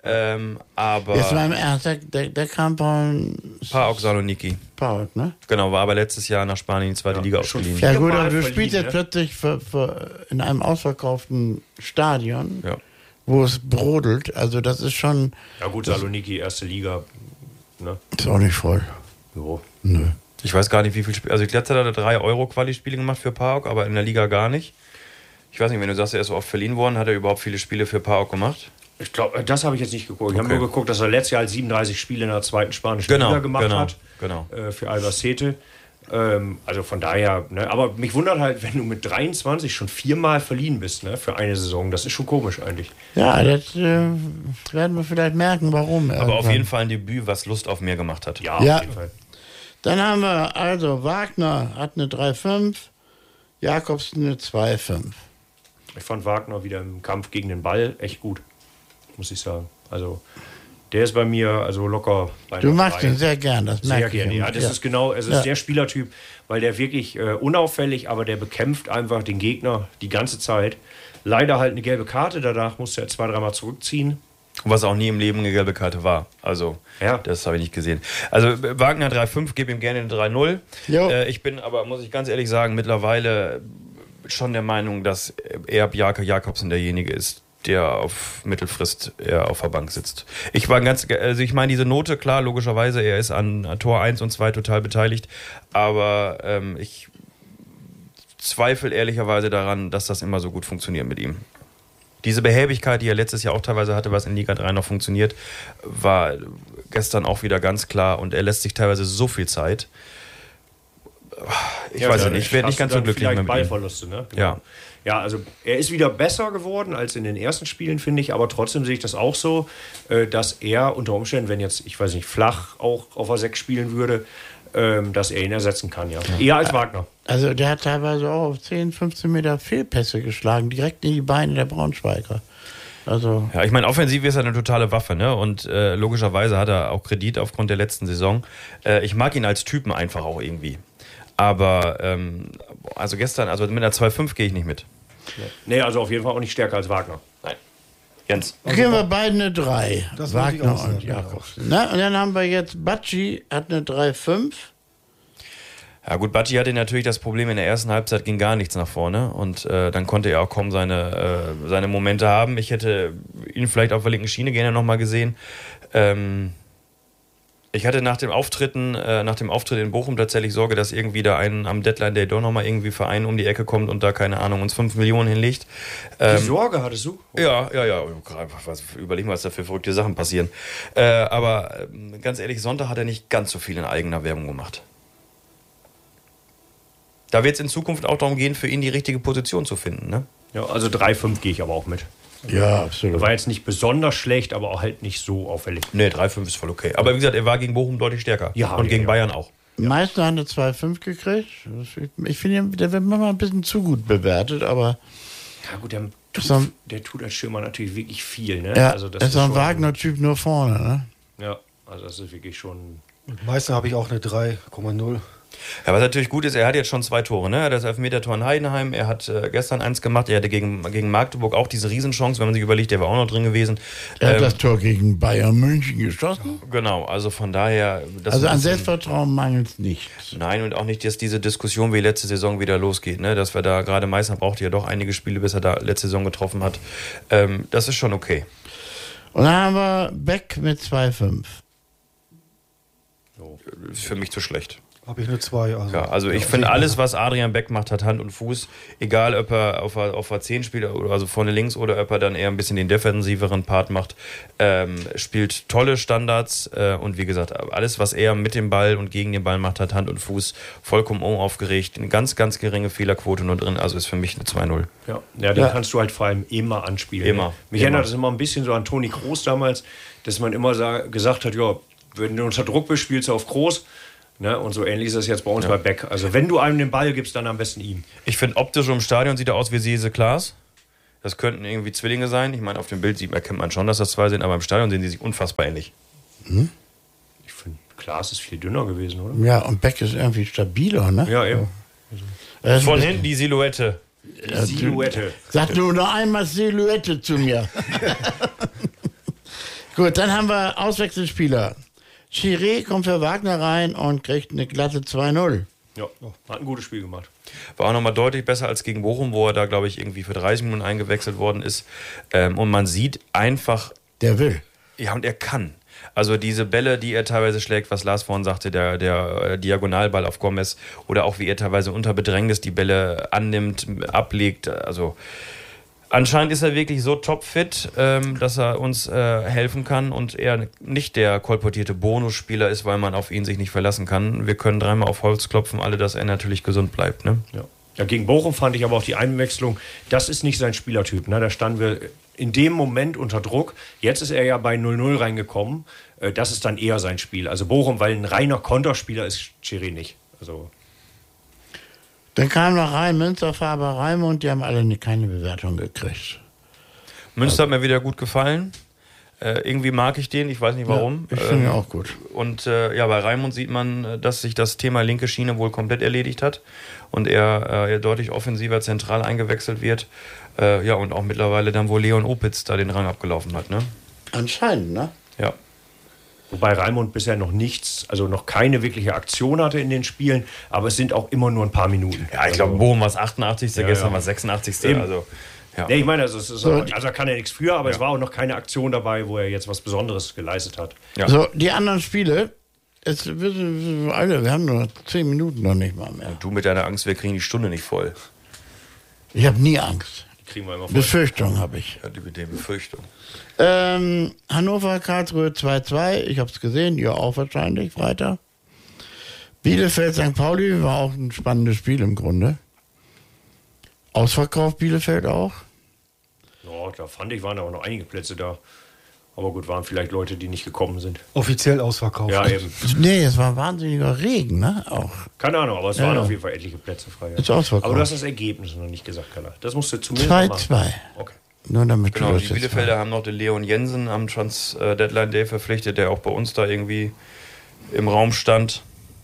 Aber jetzt war im Ernst, der kam von PAOK Saloniki. PAOK, ne? Genau, war aber letztes Jahr nach Spanien in die zweite Liga ausgeliehen. Ja gut, aber du spielst jetzt plötzlich in einem ausverkauften Stadion, wo es brodelt. Also das ist schon... Ja gut, Saloniki, erste Liga. Ne? Ist auch nicht voll. Jo. Nö. Ich weiß gar nicht, wie viel Spiele. Also, letztes Jahr hat er 3 Euro Quali-Spiele gemacht für PAOK, aber in der Liga gar nicht. Ich weiß nicht, wenn du sagst, er ist so oft verliehen worden, hat er überhaupt viele Spiele für PAOK gemacht? Ich glaube, das habe ich jetzt nicht geguckt. Ich habe nur geguckt, dass er letztes Jahr 37 Spiele in der zweiten spanischen Liga gemacht hat. Genau. Für Albacete. Also von daher, ne? Aber mich wundert halt, wenn du mit 23 schon 4-mal verliehen bist, ne? Für eine Saison. Das ist schon komisch eigentlich. Ja, das werden wir vielleicht merken, warum. Aber auf jeden Fall ein Debüt, was Lust auf mehr gemacht hat. Ja, auf jeden Fall. Dann haben wir also Wagner hat eine 3,5, Jakobsen eine 2,5. Ich fand Wagner wieder im Kampf gegen den Ball echt gut, muss ich sagen. Also der ist bei mir also locker bei Du magst ihn sehr gern, das merke ich. Sehr gerne, ja. Das ist genau, es ist der Spielertyp, weil der wirklich unauffällig, aber der bekämpft einfach den Gegner die ganze Zeit. Leider halt eine gelbe Karte, danach musste er 2-3 Mal zurückziehen. Was auch nie im Leben eine gelbe Karte war. Also, das habe ich nicht gesehen. Also, Wagner 3,5, gebe ihm gerne eine 3,0. Ich bin aber, muss ich ganz ehrlich sagen, mittlerweile schon der Meinung, dass eher Jakobsen derjenige ist, der auf Mittelfrist eher auf der Bank sitzt. Ich meine, diese Note, klar, logischerweise, er ist an Tor 1 und 2 total beteiligt, aber ich zweifle ehrlicherweise daran, dass das immer so gut funktioniert mit ihm. Diese Behäbigkeit, die er letztes Jahr auch teilweise hatte, was in Liga 3 noch funktioniert, war gestern auch wieder ganz klar und er lässt sich teilweise so viel Zeit. Ich weiß nicht, ich werde nicht ganz so glücklich mit ihm. Ballverluste, ne? Genau. Ja, also er ist wieder besser geworden als in den ersten Spielen, finde ich, aber trotzdem sehe ich das auch so, dass er unter Umständen, wenn jetzt, ich weiß nicht, Flach auch auf der 6 spielen würde, dass er ihn ersetzen kann, ja. Eher als Wagner. Also der hat teilweise auch auf 10, 15 Meter Fehlpässe geschlagen, direkt in die Beine der Braunschweiger. Also ja, ich meine, offensiv ist er eine totale Waffe, ne? Und logischerweise hat er auch Kredit aufgrund der letzten Saison. Ich mag ihn als Typen einfach auch irgendwie. Aber also gestern, also mit einer 2,5 gehe ich nicht mit. Nee, also auf jeden Fall auch nicht stärker als Wagner. Nein. Jens. Geben wir beide eine 3. Das Wagner und Jakobsen. Und dann haben wir jetzt Bacci hat eine 3,5. Ja gut, Bacci hatte natürlich das Problem, in der ersten Halbzeit ging gar nichts nach vorne und dann konnte er auch kaum seine Momente haben. Ich hätte ihn vielleicht auf der linken Schiene gerne nochmal gesehen. Ich hatte nach dem Auftritt in Bochum tatsächlich Sorge, dass irgendwie da am Deadline Day doch nochmal irgendwie Verein um die Ecke kommt und da, keine Ahnung, uns 5 Millionen hinlegt. Die Sorge hattest du? Ja. Überlegen, was da für verrückte Sachen passieren. Aber ganz ehrlich, Sonntag hat er nicht ganz so viel in eigener Werbung gemacht. Da wird es in Zukunft auch darum gehen, für ihn die richtige Position zu finden, ne? Ja, also 3,5 gehe ich aber auch mit. Ja, absolut. War jetzt nicht besonders schlecht, aber auch halt nicht so auffällig. Nee, 3,5 ist voll okay. Aber wie gesagt, er war gegen Bochum deutlich stärker. Ja, und gegen Bayern auch. Meister hat eine 2,5 gekriegt. Ich finde, der wird manchmal ein bisschen zu gut bewertet, aber... Ja gut, der tut als Stürmer natürlich wirklich viel, ne? Ja, also das ist so ein Wagner-Typ nur vorne, ne? Ja, also das ist wirklich schon... Und Meister habe ich auch eine 3,0. Ja, was natürlich gut ist, er hat jetzt schon 2 Tore. Ne? Er hat das Elfmeter-Tor in Heidenheim, er hat gestern 1 gemacht, er hatte gegen Magdeburg auch diese Riesenchance, wenn man sich überlegt, der war auch noch drin gewesen. Er hat das Tor gegen Bayern München geschossen. Genau, also von daher... Also an Selbstvertrauen mangelt es nicht. Nein, und auch nicht, dass diese Diskussion wie letzte Saison wieder losgeht. Ne? Dass wir da, gerade Meißner brauchte ja doch einige Spiele, bis er da letzte Saison getroffen hat. Das ist schon okay. Und dann haben wir Beck mit 2,5. Ist für mich zu schlecht. Habe ich nur 2. Also ich finde, alles, was Adrian Beck macht, hat Hand und Fuß. Egal, ob er auf der 10 spielt, also vorne links, oder ob er dann eher ein bisschen den defensiveren Part macht. Spielt tolle Standards und wie gesagt, alles, was er mit dem Ball und gegen den Ball macht, hat Hand und Fuß. Vollkommen unaufgeregt. Eine ganz, ganz geringe Fehlerquote nur drin. Also ist für mich eine 2-0. Ja, den kannst du halt vor allem immer anspielen. Immer. Mich erinnert das immer ein bisschen so an Toni Kroos damals, dass man immer gesagt hat, ja, wenn du unter Druck bist, spielst du auf Groß. Ne? Und so ähnlich ist das jetzt bei uns bei Beck. Also wenn du einem den Ball gibst, dann am besten ihm. Ich finde, optisch im Stadion sieht er aus wie Sese Klaas. Das könnten irgendwie Zwillinge sein. Ich meine, auf dem Bild erkennt man schon, dass das 2 sind, aber im Stadion sehen sie sich unfassbar ähnlich. Ich finde, Klaas ist viel dünner gewesen, oder? Ja, und Beck ist irgendwie stabiler, ne? Ja, eben. Von hinten die Silhouette. Silhouette. Sag nur noch einmal Silhouette zu mir. Gut, dann haben wir Auswechselspieler. Chiré kommt für Wagner rein und kriegt eine glatte 2-0. Ja, hat ein gutes Spiel gemacht. War auch nochmal deutlich besser als gegen Bochum, wo er da, glaube ich, irgendwie für 30 Minuten eingewechselt worden ist. Und man sieht einfach... Der will. Ja, und er kann. Also diese Bälle, die er teilweise schlägt, was Lars vorhin sagte, der Diagonalball auf Gomez, oder auch wie er teilweise unter Bedrängnis die Bälle annimmt, ablegt, also... Anscheinend ist er wirklich so topfit, dass er uns helfen kann und er nicht der kolportierte Bonusspieler ist, weil man auf ihn sich nicht verlassen kann. Wir können 3-mal auf Holz klopfen, alle, dass er natürlich gesund bleibt. Ne? Ja, gegen Bochum fand ich aber auch die Einwechslung, das ist nicht sein Spielertyp. Ne? Da standen wir in dem Moment unter Druck. Jetzt ist er ja bei 0-0 reingekommen. Das ist dann eher sein Spiel. Also Bochum, weil ein reiner Konterspieler ist Chiré nicht. Also... Dann kam noch rein Münster, Faber, Raimund, die haben alle keine Bewertung gekriegt. Münster hat mir wieder gut gefallen. Irgendwie mag ich den, ich weiß nicht warum. Ja, ich finde ihn auch gut. Und bei Raimund sieht man, dass sich das Thema linke Schiene wohl komplett erledigt hat und er deutlich offensiver zentral eingewechselt wird. Und auch mittlerweile dann wohl Leon Opitz da den Rang abgelaufen hat. Ne? Anscheinend, ne? Ja. Wobei Raimund bisher noch nichts, also noch keine wirkliche Aktion hatte in den Spielen, aber es sind auch immer nur ein paar Minuten. Ja, ich glaube, Bochum war es 88. Gestern war es 86. Eben. Also, ja. Nee, ich meine, also er kann ja nichts für, aber es war auch noch keine Aktion dabei, wo er jetzt was Besonderes geleistet hat. Ja. So, die anderen Spiele, wir haben nur 10 Minuten noch nicht mal mehr. Und du mit deiner Angst, wir kriegen die Stunde nicht voll. Ich habe nie Angst. Die kriegen wir immer voll. Befürchtung habe ich. Ja, mit der Befürchtung. Hannover, Karlsruhe 2-2, ich habe es gesehen, ihr auch wahrscheinlich, Freitag. Bielefeld, St. Pauli war auch ein spannendes Spiel im Grunde. Ausverkauft Bielefeld auch. Ja, da fand ich, waren aber noch einige Plätze da. Aber gut, waren vielleicht Leute, die nicht gekommen sind. Offiziell ausverkauft. Ja, eben. Nee, es war wahnsinniger Regen, ne? Auch. Keine Ahnung, aber es waren auf jeden Fall etliche Plätze frei. Ist ausverkauft. Aber du hast das Ergebnis noch nicht gesagt, Carla. Das musst du zumindest mal machen. 2-2. Okay. Nur damit Genau, du die das jetzt Bielefelder haben noch den Leon Jensen am Trans-Deadline Day verpflichtet, der auch bei uns da irgendwie im Raum stand.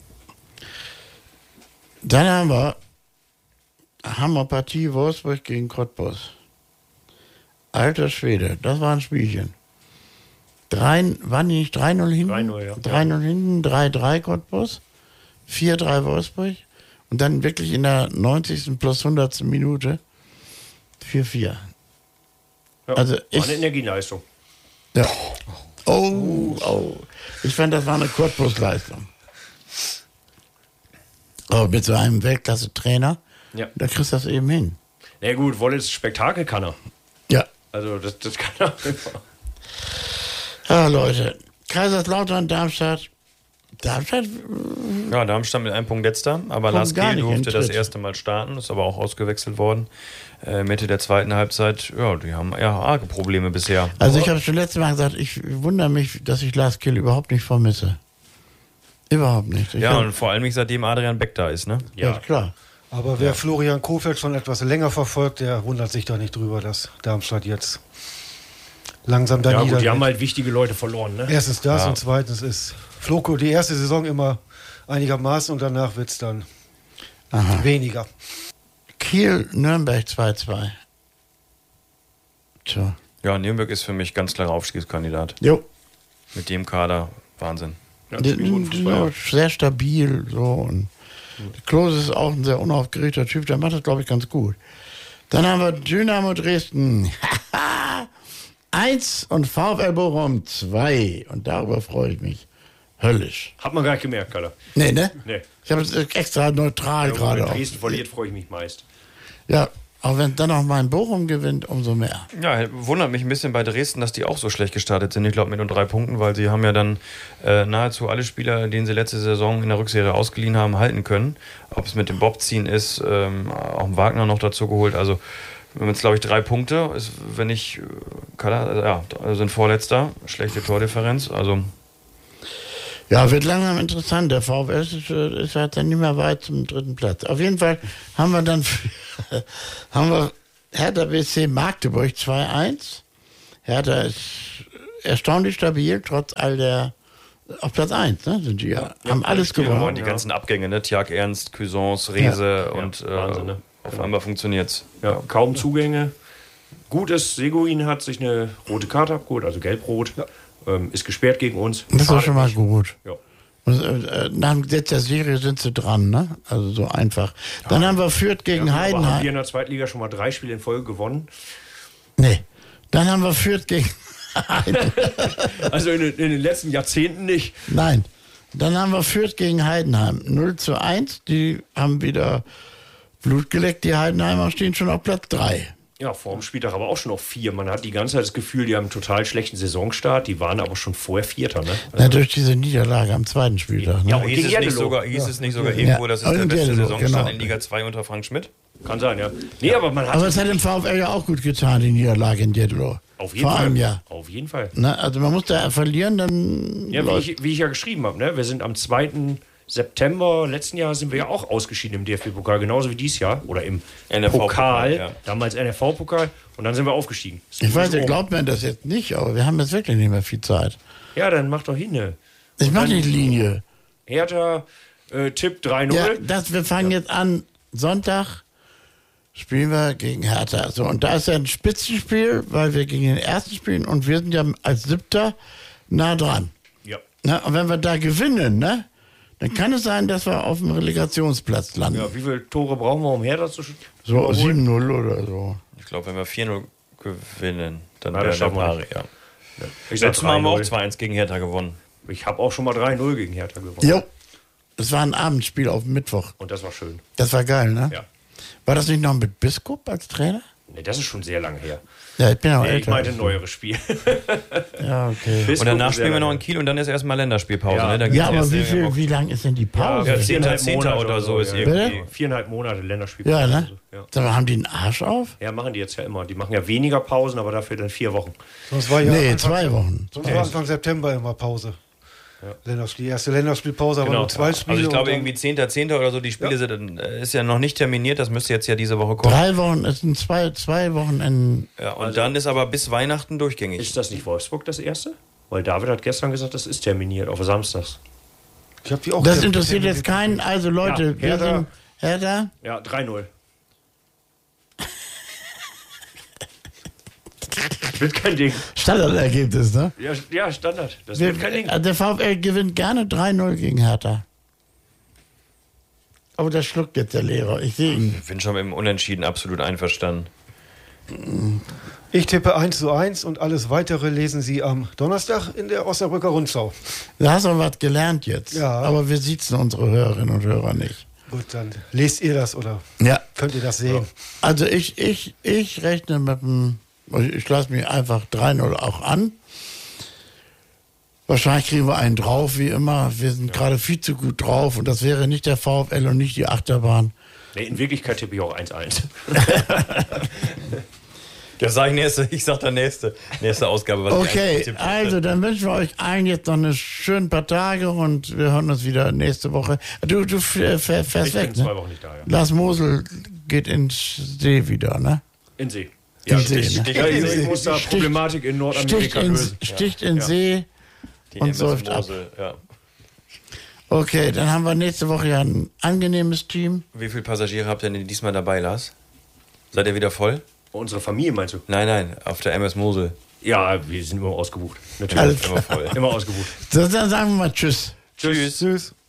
Dann haben wir Hammerpartie Wolfsburg gegen Cottbus. Alter Schwede, das war ein Spielchen. Waren die nicht 3-0 hinten? 3-0, ja. 3-0 hinten, 3-3 Cottbus, 4-3 Wolfsburg und dann wirklich in der 90. plus 100. Minute 4-4. Ja, Also war eine Energieleistung. Ja. Oh. Ich fand, das war eine Cottbus-Leistung. Aber mit so einem Weltklasse-Trainer, da kriegst du das eben hin. Na gut, Wollitz Spektakel kann er. Ja. Also das kann er einfach. Ja, Leute. Kaiserslautern, Darmstadt. Ja, Darmstadt mit einem Punkt letzter, aber Lars gar Kehl nicht durfte das Tritt. erste Mal starten, ist aber auch ausgewechselt worden. Mitte der zweiten Halbzeit, ja, die haben ja arge Probleme bisher. Also ich habe schon letztes Mal gesagt, ich wundere mich, dass ich Lars Kill überhaupt nicht vermisse. Überhaupt nicht. Und vor allem nicht seitdem Adrian Beck da ist, ne? Ja, klar. Aber wer Florian Kohfeldt schon etwas länger verfolgt, der wundert sich da nicht drüber, dass Darmstadt jetzt langsam da Ja gut, die haben halt wichtige Leute verloren, ne? Erstens das und zweitens ist Floko die erste Saison immer einigermaßen und danach wird es dann weniger. Kiel, Nürnberg 2-2. Tja. Ja, Nürnberg ist für mich ganz klarer Aufstiegskandidat. Jo. Mit dem Kader, Wahnsinn. Ja, Die sind auch sehr stabil. So. Und Klose ist auch ein sehr unaufgeregter Typ, der macht das, glaube ich, ganz gut. Dann haben wir Dynamo Dresden 1 und VfL Bochum 2. Und darüber freue ich mich. höllisch. Hat man gar nicht gemerkt, Kalle. Nee, ne? Nee. Ich habe es extra neutral gerade Wenn auch. Dresden verliert, freue ich mich meist. Ja, auch wenn dann noch mal ein Bochum gewinnt, umso mehr. Ja, wundert mich ein bisschen bei Dresden, dass die auch so schlecht gestartet sind. Ich glaube mit nur 3 Punkten, weil sie haben ja dann nahezu alle Spieler, denen sie letzte Saison in der Rückserie ausgeliehen haben, halten können. Ob es mit dem Bobziehen ist, auch Wagner noch dazu geholt. Also wir haben jetzt, glaube ich, 3 Punkte. Ist, wenn ich, sind Vorletzter, schlechte Tordifferenz. Also Ja, wird langsam interessant. Der VfL ist halt dann nicht mehr weit zum 3. Platz. Auf jeden Fall haben wir dann Hertha BSC Magdeburg 2-1. Hertha ist erstaunlich stabil, trotz all der auf Platz 1, ne, sind die ja. Haben alles gewonnen. und die ganzen Abgänge, ne? Tjag Ernst, Cuisance, Rehse und Wahnsinn, ne? auf einmal funktioniert's. Ja, kaum Zugänge. Gut ist, Seguin hat sich eine rote Karte abgeholt, also gelb-rot. Ist gesperrt gegen uns. Das ist doch schon mal gut. Ja. Und, nach dem Gesetz der Serie sind sie dran, ne? Also so einfach. Dann haben wir Fürth gegen Aber haben wir Heidenheim. in der Zweitliga schon mal 3 Spiele in Folge gewonnen. Nee. Dann haben wir Fürth gegen Also in den letzten Jahrzehnten nicht. Nein. Dann haben wir Fürth gegen Heidenheim. 0-1. Die haben wieder Blut geleckt. Die Heidenheimer stehen schon auf Platz 3. Ja, vor dem Spieltag aber auch schon auf 4. Man hat die ganze Zeit das Gefühl, die haben einen total schlechten Saisonstart. Die waren aber schon vorher Vierter, ne? Ja, durch diese Niederlage am 2. Spieltag. Ne? Ja, und Hieß gegen es nicht Jeddelo. sogar irgendwo, dass es der Und beste Jeddelo, Saisonstart genau. in Liga 2 unter Frank Schmidt? Kann sein, ja. Nee, aber man hat Aber es hat dem VfL ja auch gut getan, die Niederlage in Jeddelo. auf jeden Vor Fall. einem Jahr. Auf jeden Fall. Ne? Also man muss da verlieren, dann Ja, läuft- wie ich ja geschrieben habe, ne? Wir sind am 2. September letzten Jahr sind wir ja auch ausgeschieden im DFB-Pokal, genauso wie dieses Jahr. Oder im NRV-Pokal, Pokal, ja. damals NRV-Pokal. Und dann sind wir aufgestiegen. Ich weiß, ihr glaubt mir das jetzt nicht, aber wir haben jetzt wirklich nicht mehr viel Zeit. Ja, dann mach doch hin. Ne? Ich mache die Linie. Hertha, Tipp 3-0. Ja, wir fangen jetzt an. Sonntag spielen wir gegen Hertha. So, und da ist ja ein Spitzenspiel, weil wir gegen den ersten spielen und wir sind ja als 7. nah dran. Ja. Na, und wenn wir da gewinnen, ne, dann kann es sein, dass wir auf dem Relegationsplatz landen. Ja, wie viele Tore brauchen wir, um Hertha zu So überholen? 7-0 oder so. Ich glaube, wenn wir 4-0 gewinnen, dann Ja, wäre das der schaffen wir Pari, nicht. ja. Ich sag Letztes Mal haben wir auch 3-0. 2-1 gegen Hertha gewonnen. Ich habe auch schon mal 3-0 gegen Hertha gewonnen. Jo. Das war ein Abendspiel auf Mittwoch. Und das war schön. Das war geil, ne? Ja. War das nicht noch mit Biskup als Trainer? Nee, das ist schon sehr lange her. Ja, ich bin auch Nee, ich älter. meinte ein neueres Spiel. Ja, okay. Und danach spielen wir noch in Kiel und dann ist erstmal Länderspielpause. Ja. Ne? Dann Ja, geht's aber erst in- wie lang ist denn die Pause? Ja, Ja, 10. Monate oder so ist ja. irgendwie. 4,5 Monate Länderspielpause. ja ne? Ja. Sag mal, haben die einen Arsch auf? Ja, machen die jetzt ja immer. Die machen ja weniger Pausen, aber dafür dann 4 Wochen. Sonst war ja Nee, Anfang, 2 Wochen. Sonst war Anfang September immer Pause. Die erste Länderspielpause, aber Genau. nur 2 Spiele. Also ich glaube und dann- irgendwie 10. oder so, die Spiele sind, ist ja noch nicht terminiert, das müsste jetzt ja diese Woche kommen. 3 Wochen, es sind zwei Wochenenden. Ja, und dann ist aber bis Weihnachten durchgängig. Ist das nicht Wolfsburg das erste? Weil David hat gestern gesagt, das ist terminiert auf Samstags. Ich hab die auch Das sehr- interessiert jetzt keinen. Also Leute, Ja, wir Hertha. sind Hertha. Ja, 3-0. Wird kein Ding. Standardergebnis, ne? Ja, Standard. Das wird kein Ding. Der VfL gewinnt gerne 3-0 gegen Hertha. Aber das schluckt jetzt der Lehrer. Ich sehe ihn. Ich bin schon mit dem Unentschieden absolut einverstanden. Ich tippe 1:1 und alles weitere lesen Sie am Donnerstag in der Osnabrücker Rundschau. Du hast auch was gelernt jetzt. Ja. Aber wir sitzen unsere Hörerinnen und Hörer nicht. Gut, dann lest ihr das oder Ja. könnt ihr das sehen? Also ich rechne mit dem, ich lasse mich einfach 3-0 auch an. Wahrscheinlich kriegen wir einen drauf, wie immer. Wir sind gerade viel zu gut drauf und das wäre nicht der VfL und nicht die Achterbahn. Nee, in Wirklichkeit tippe ich auch 1-1. Das sage ich nächste, ich sag dann nächste Ausgabe. Was ich eigentlich Okay, getippt hätte. also dann wünschen wir euch allen jetzt noch eine schönen paar Tage und wir hören uns wieder nächste Woche. Du fährst Ich weg, bin 2 ne? Wochen nicht da, ja. Lars Mosel geht ins See wieder, ne? In See. In Ja, See, ich, ne? ja, ich muss da Sticht- Problematik in Sticht Nordamerika in, lösen. sticht in See Die und MS säuft ab. Mosel, ja. Okay, dann haben wir nächste Woche ja ein angenehmes Team. Wie viele Passagiere habt ihr denn diesmal dabei, Lars? Seid ihr wieder voll? Unsere Familie meinst du? Nein, auf der MS Mosel. Ja, wir sind immer ausgebucht. Alles Natürlich. Immer voll. Immer ausgebucht. So, dann sagen wir mal Tschüss. Tschüss. Tschüss.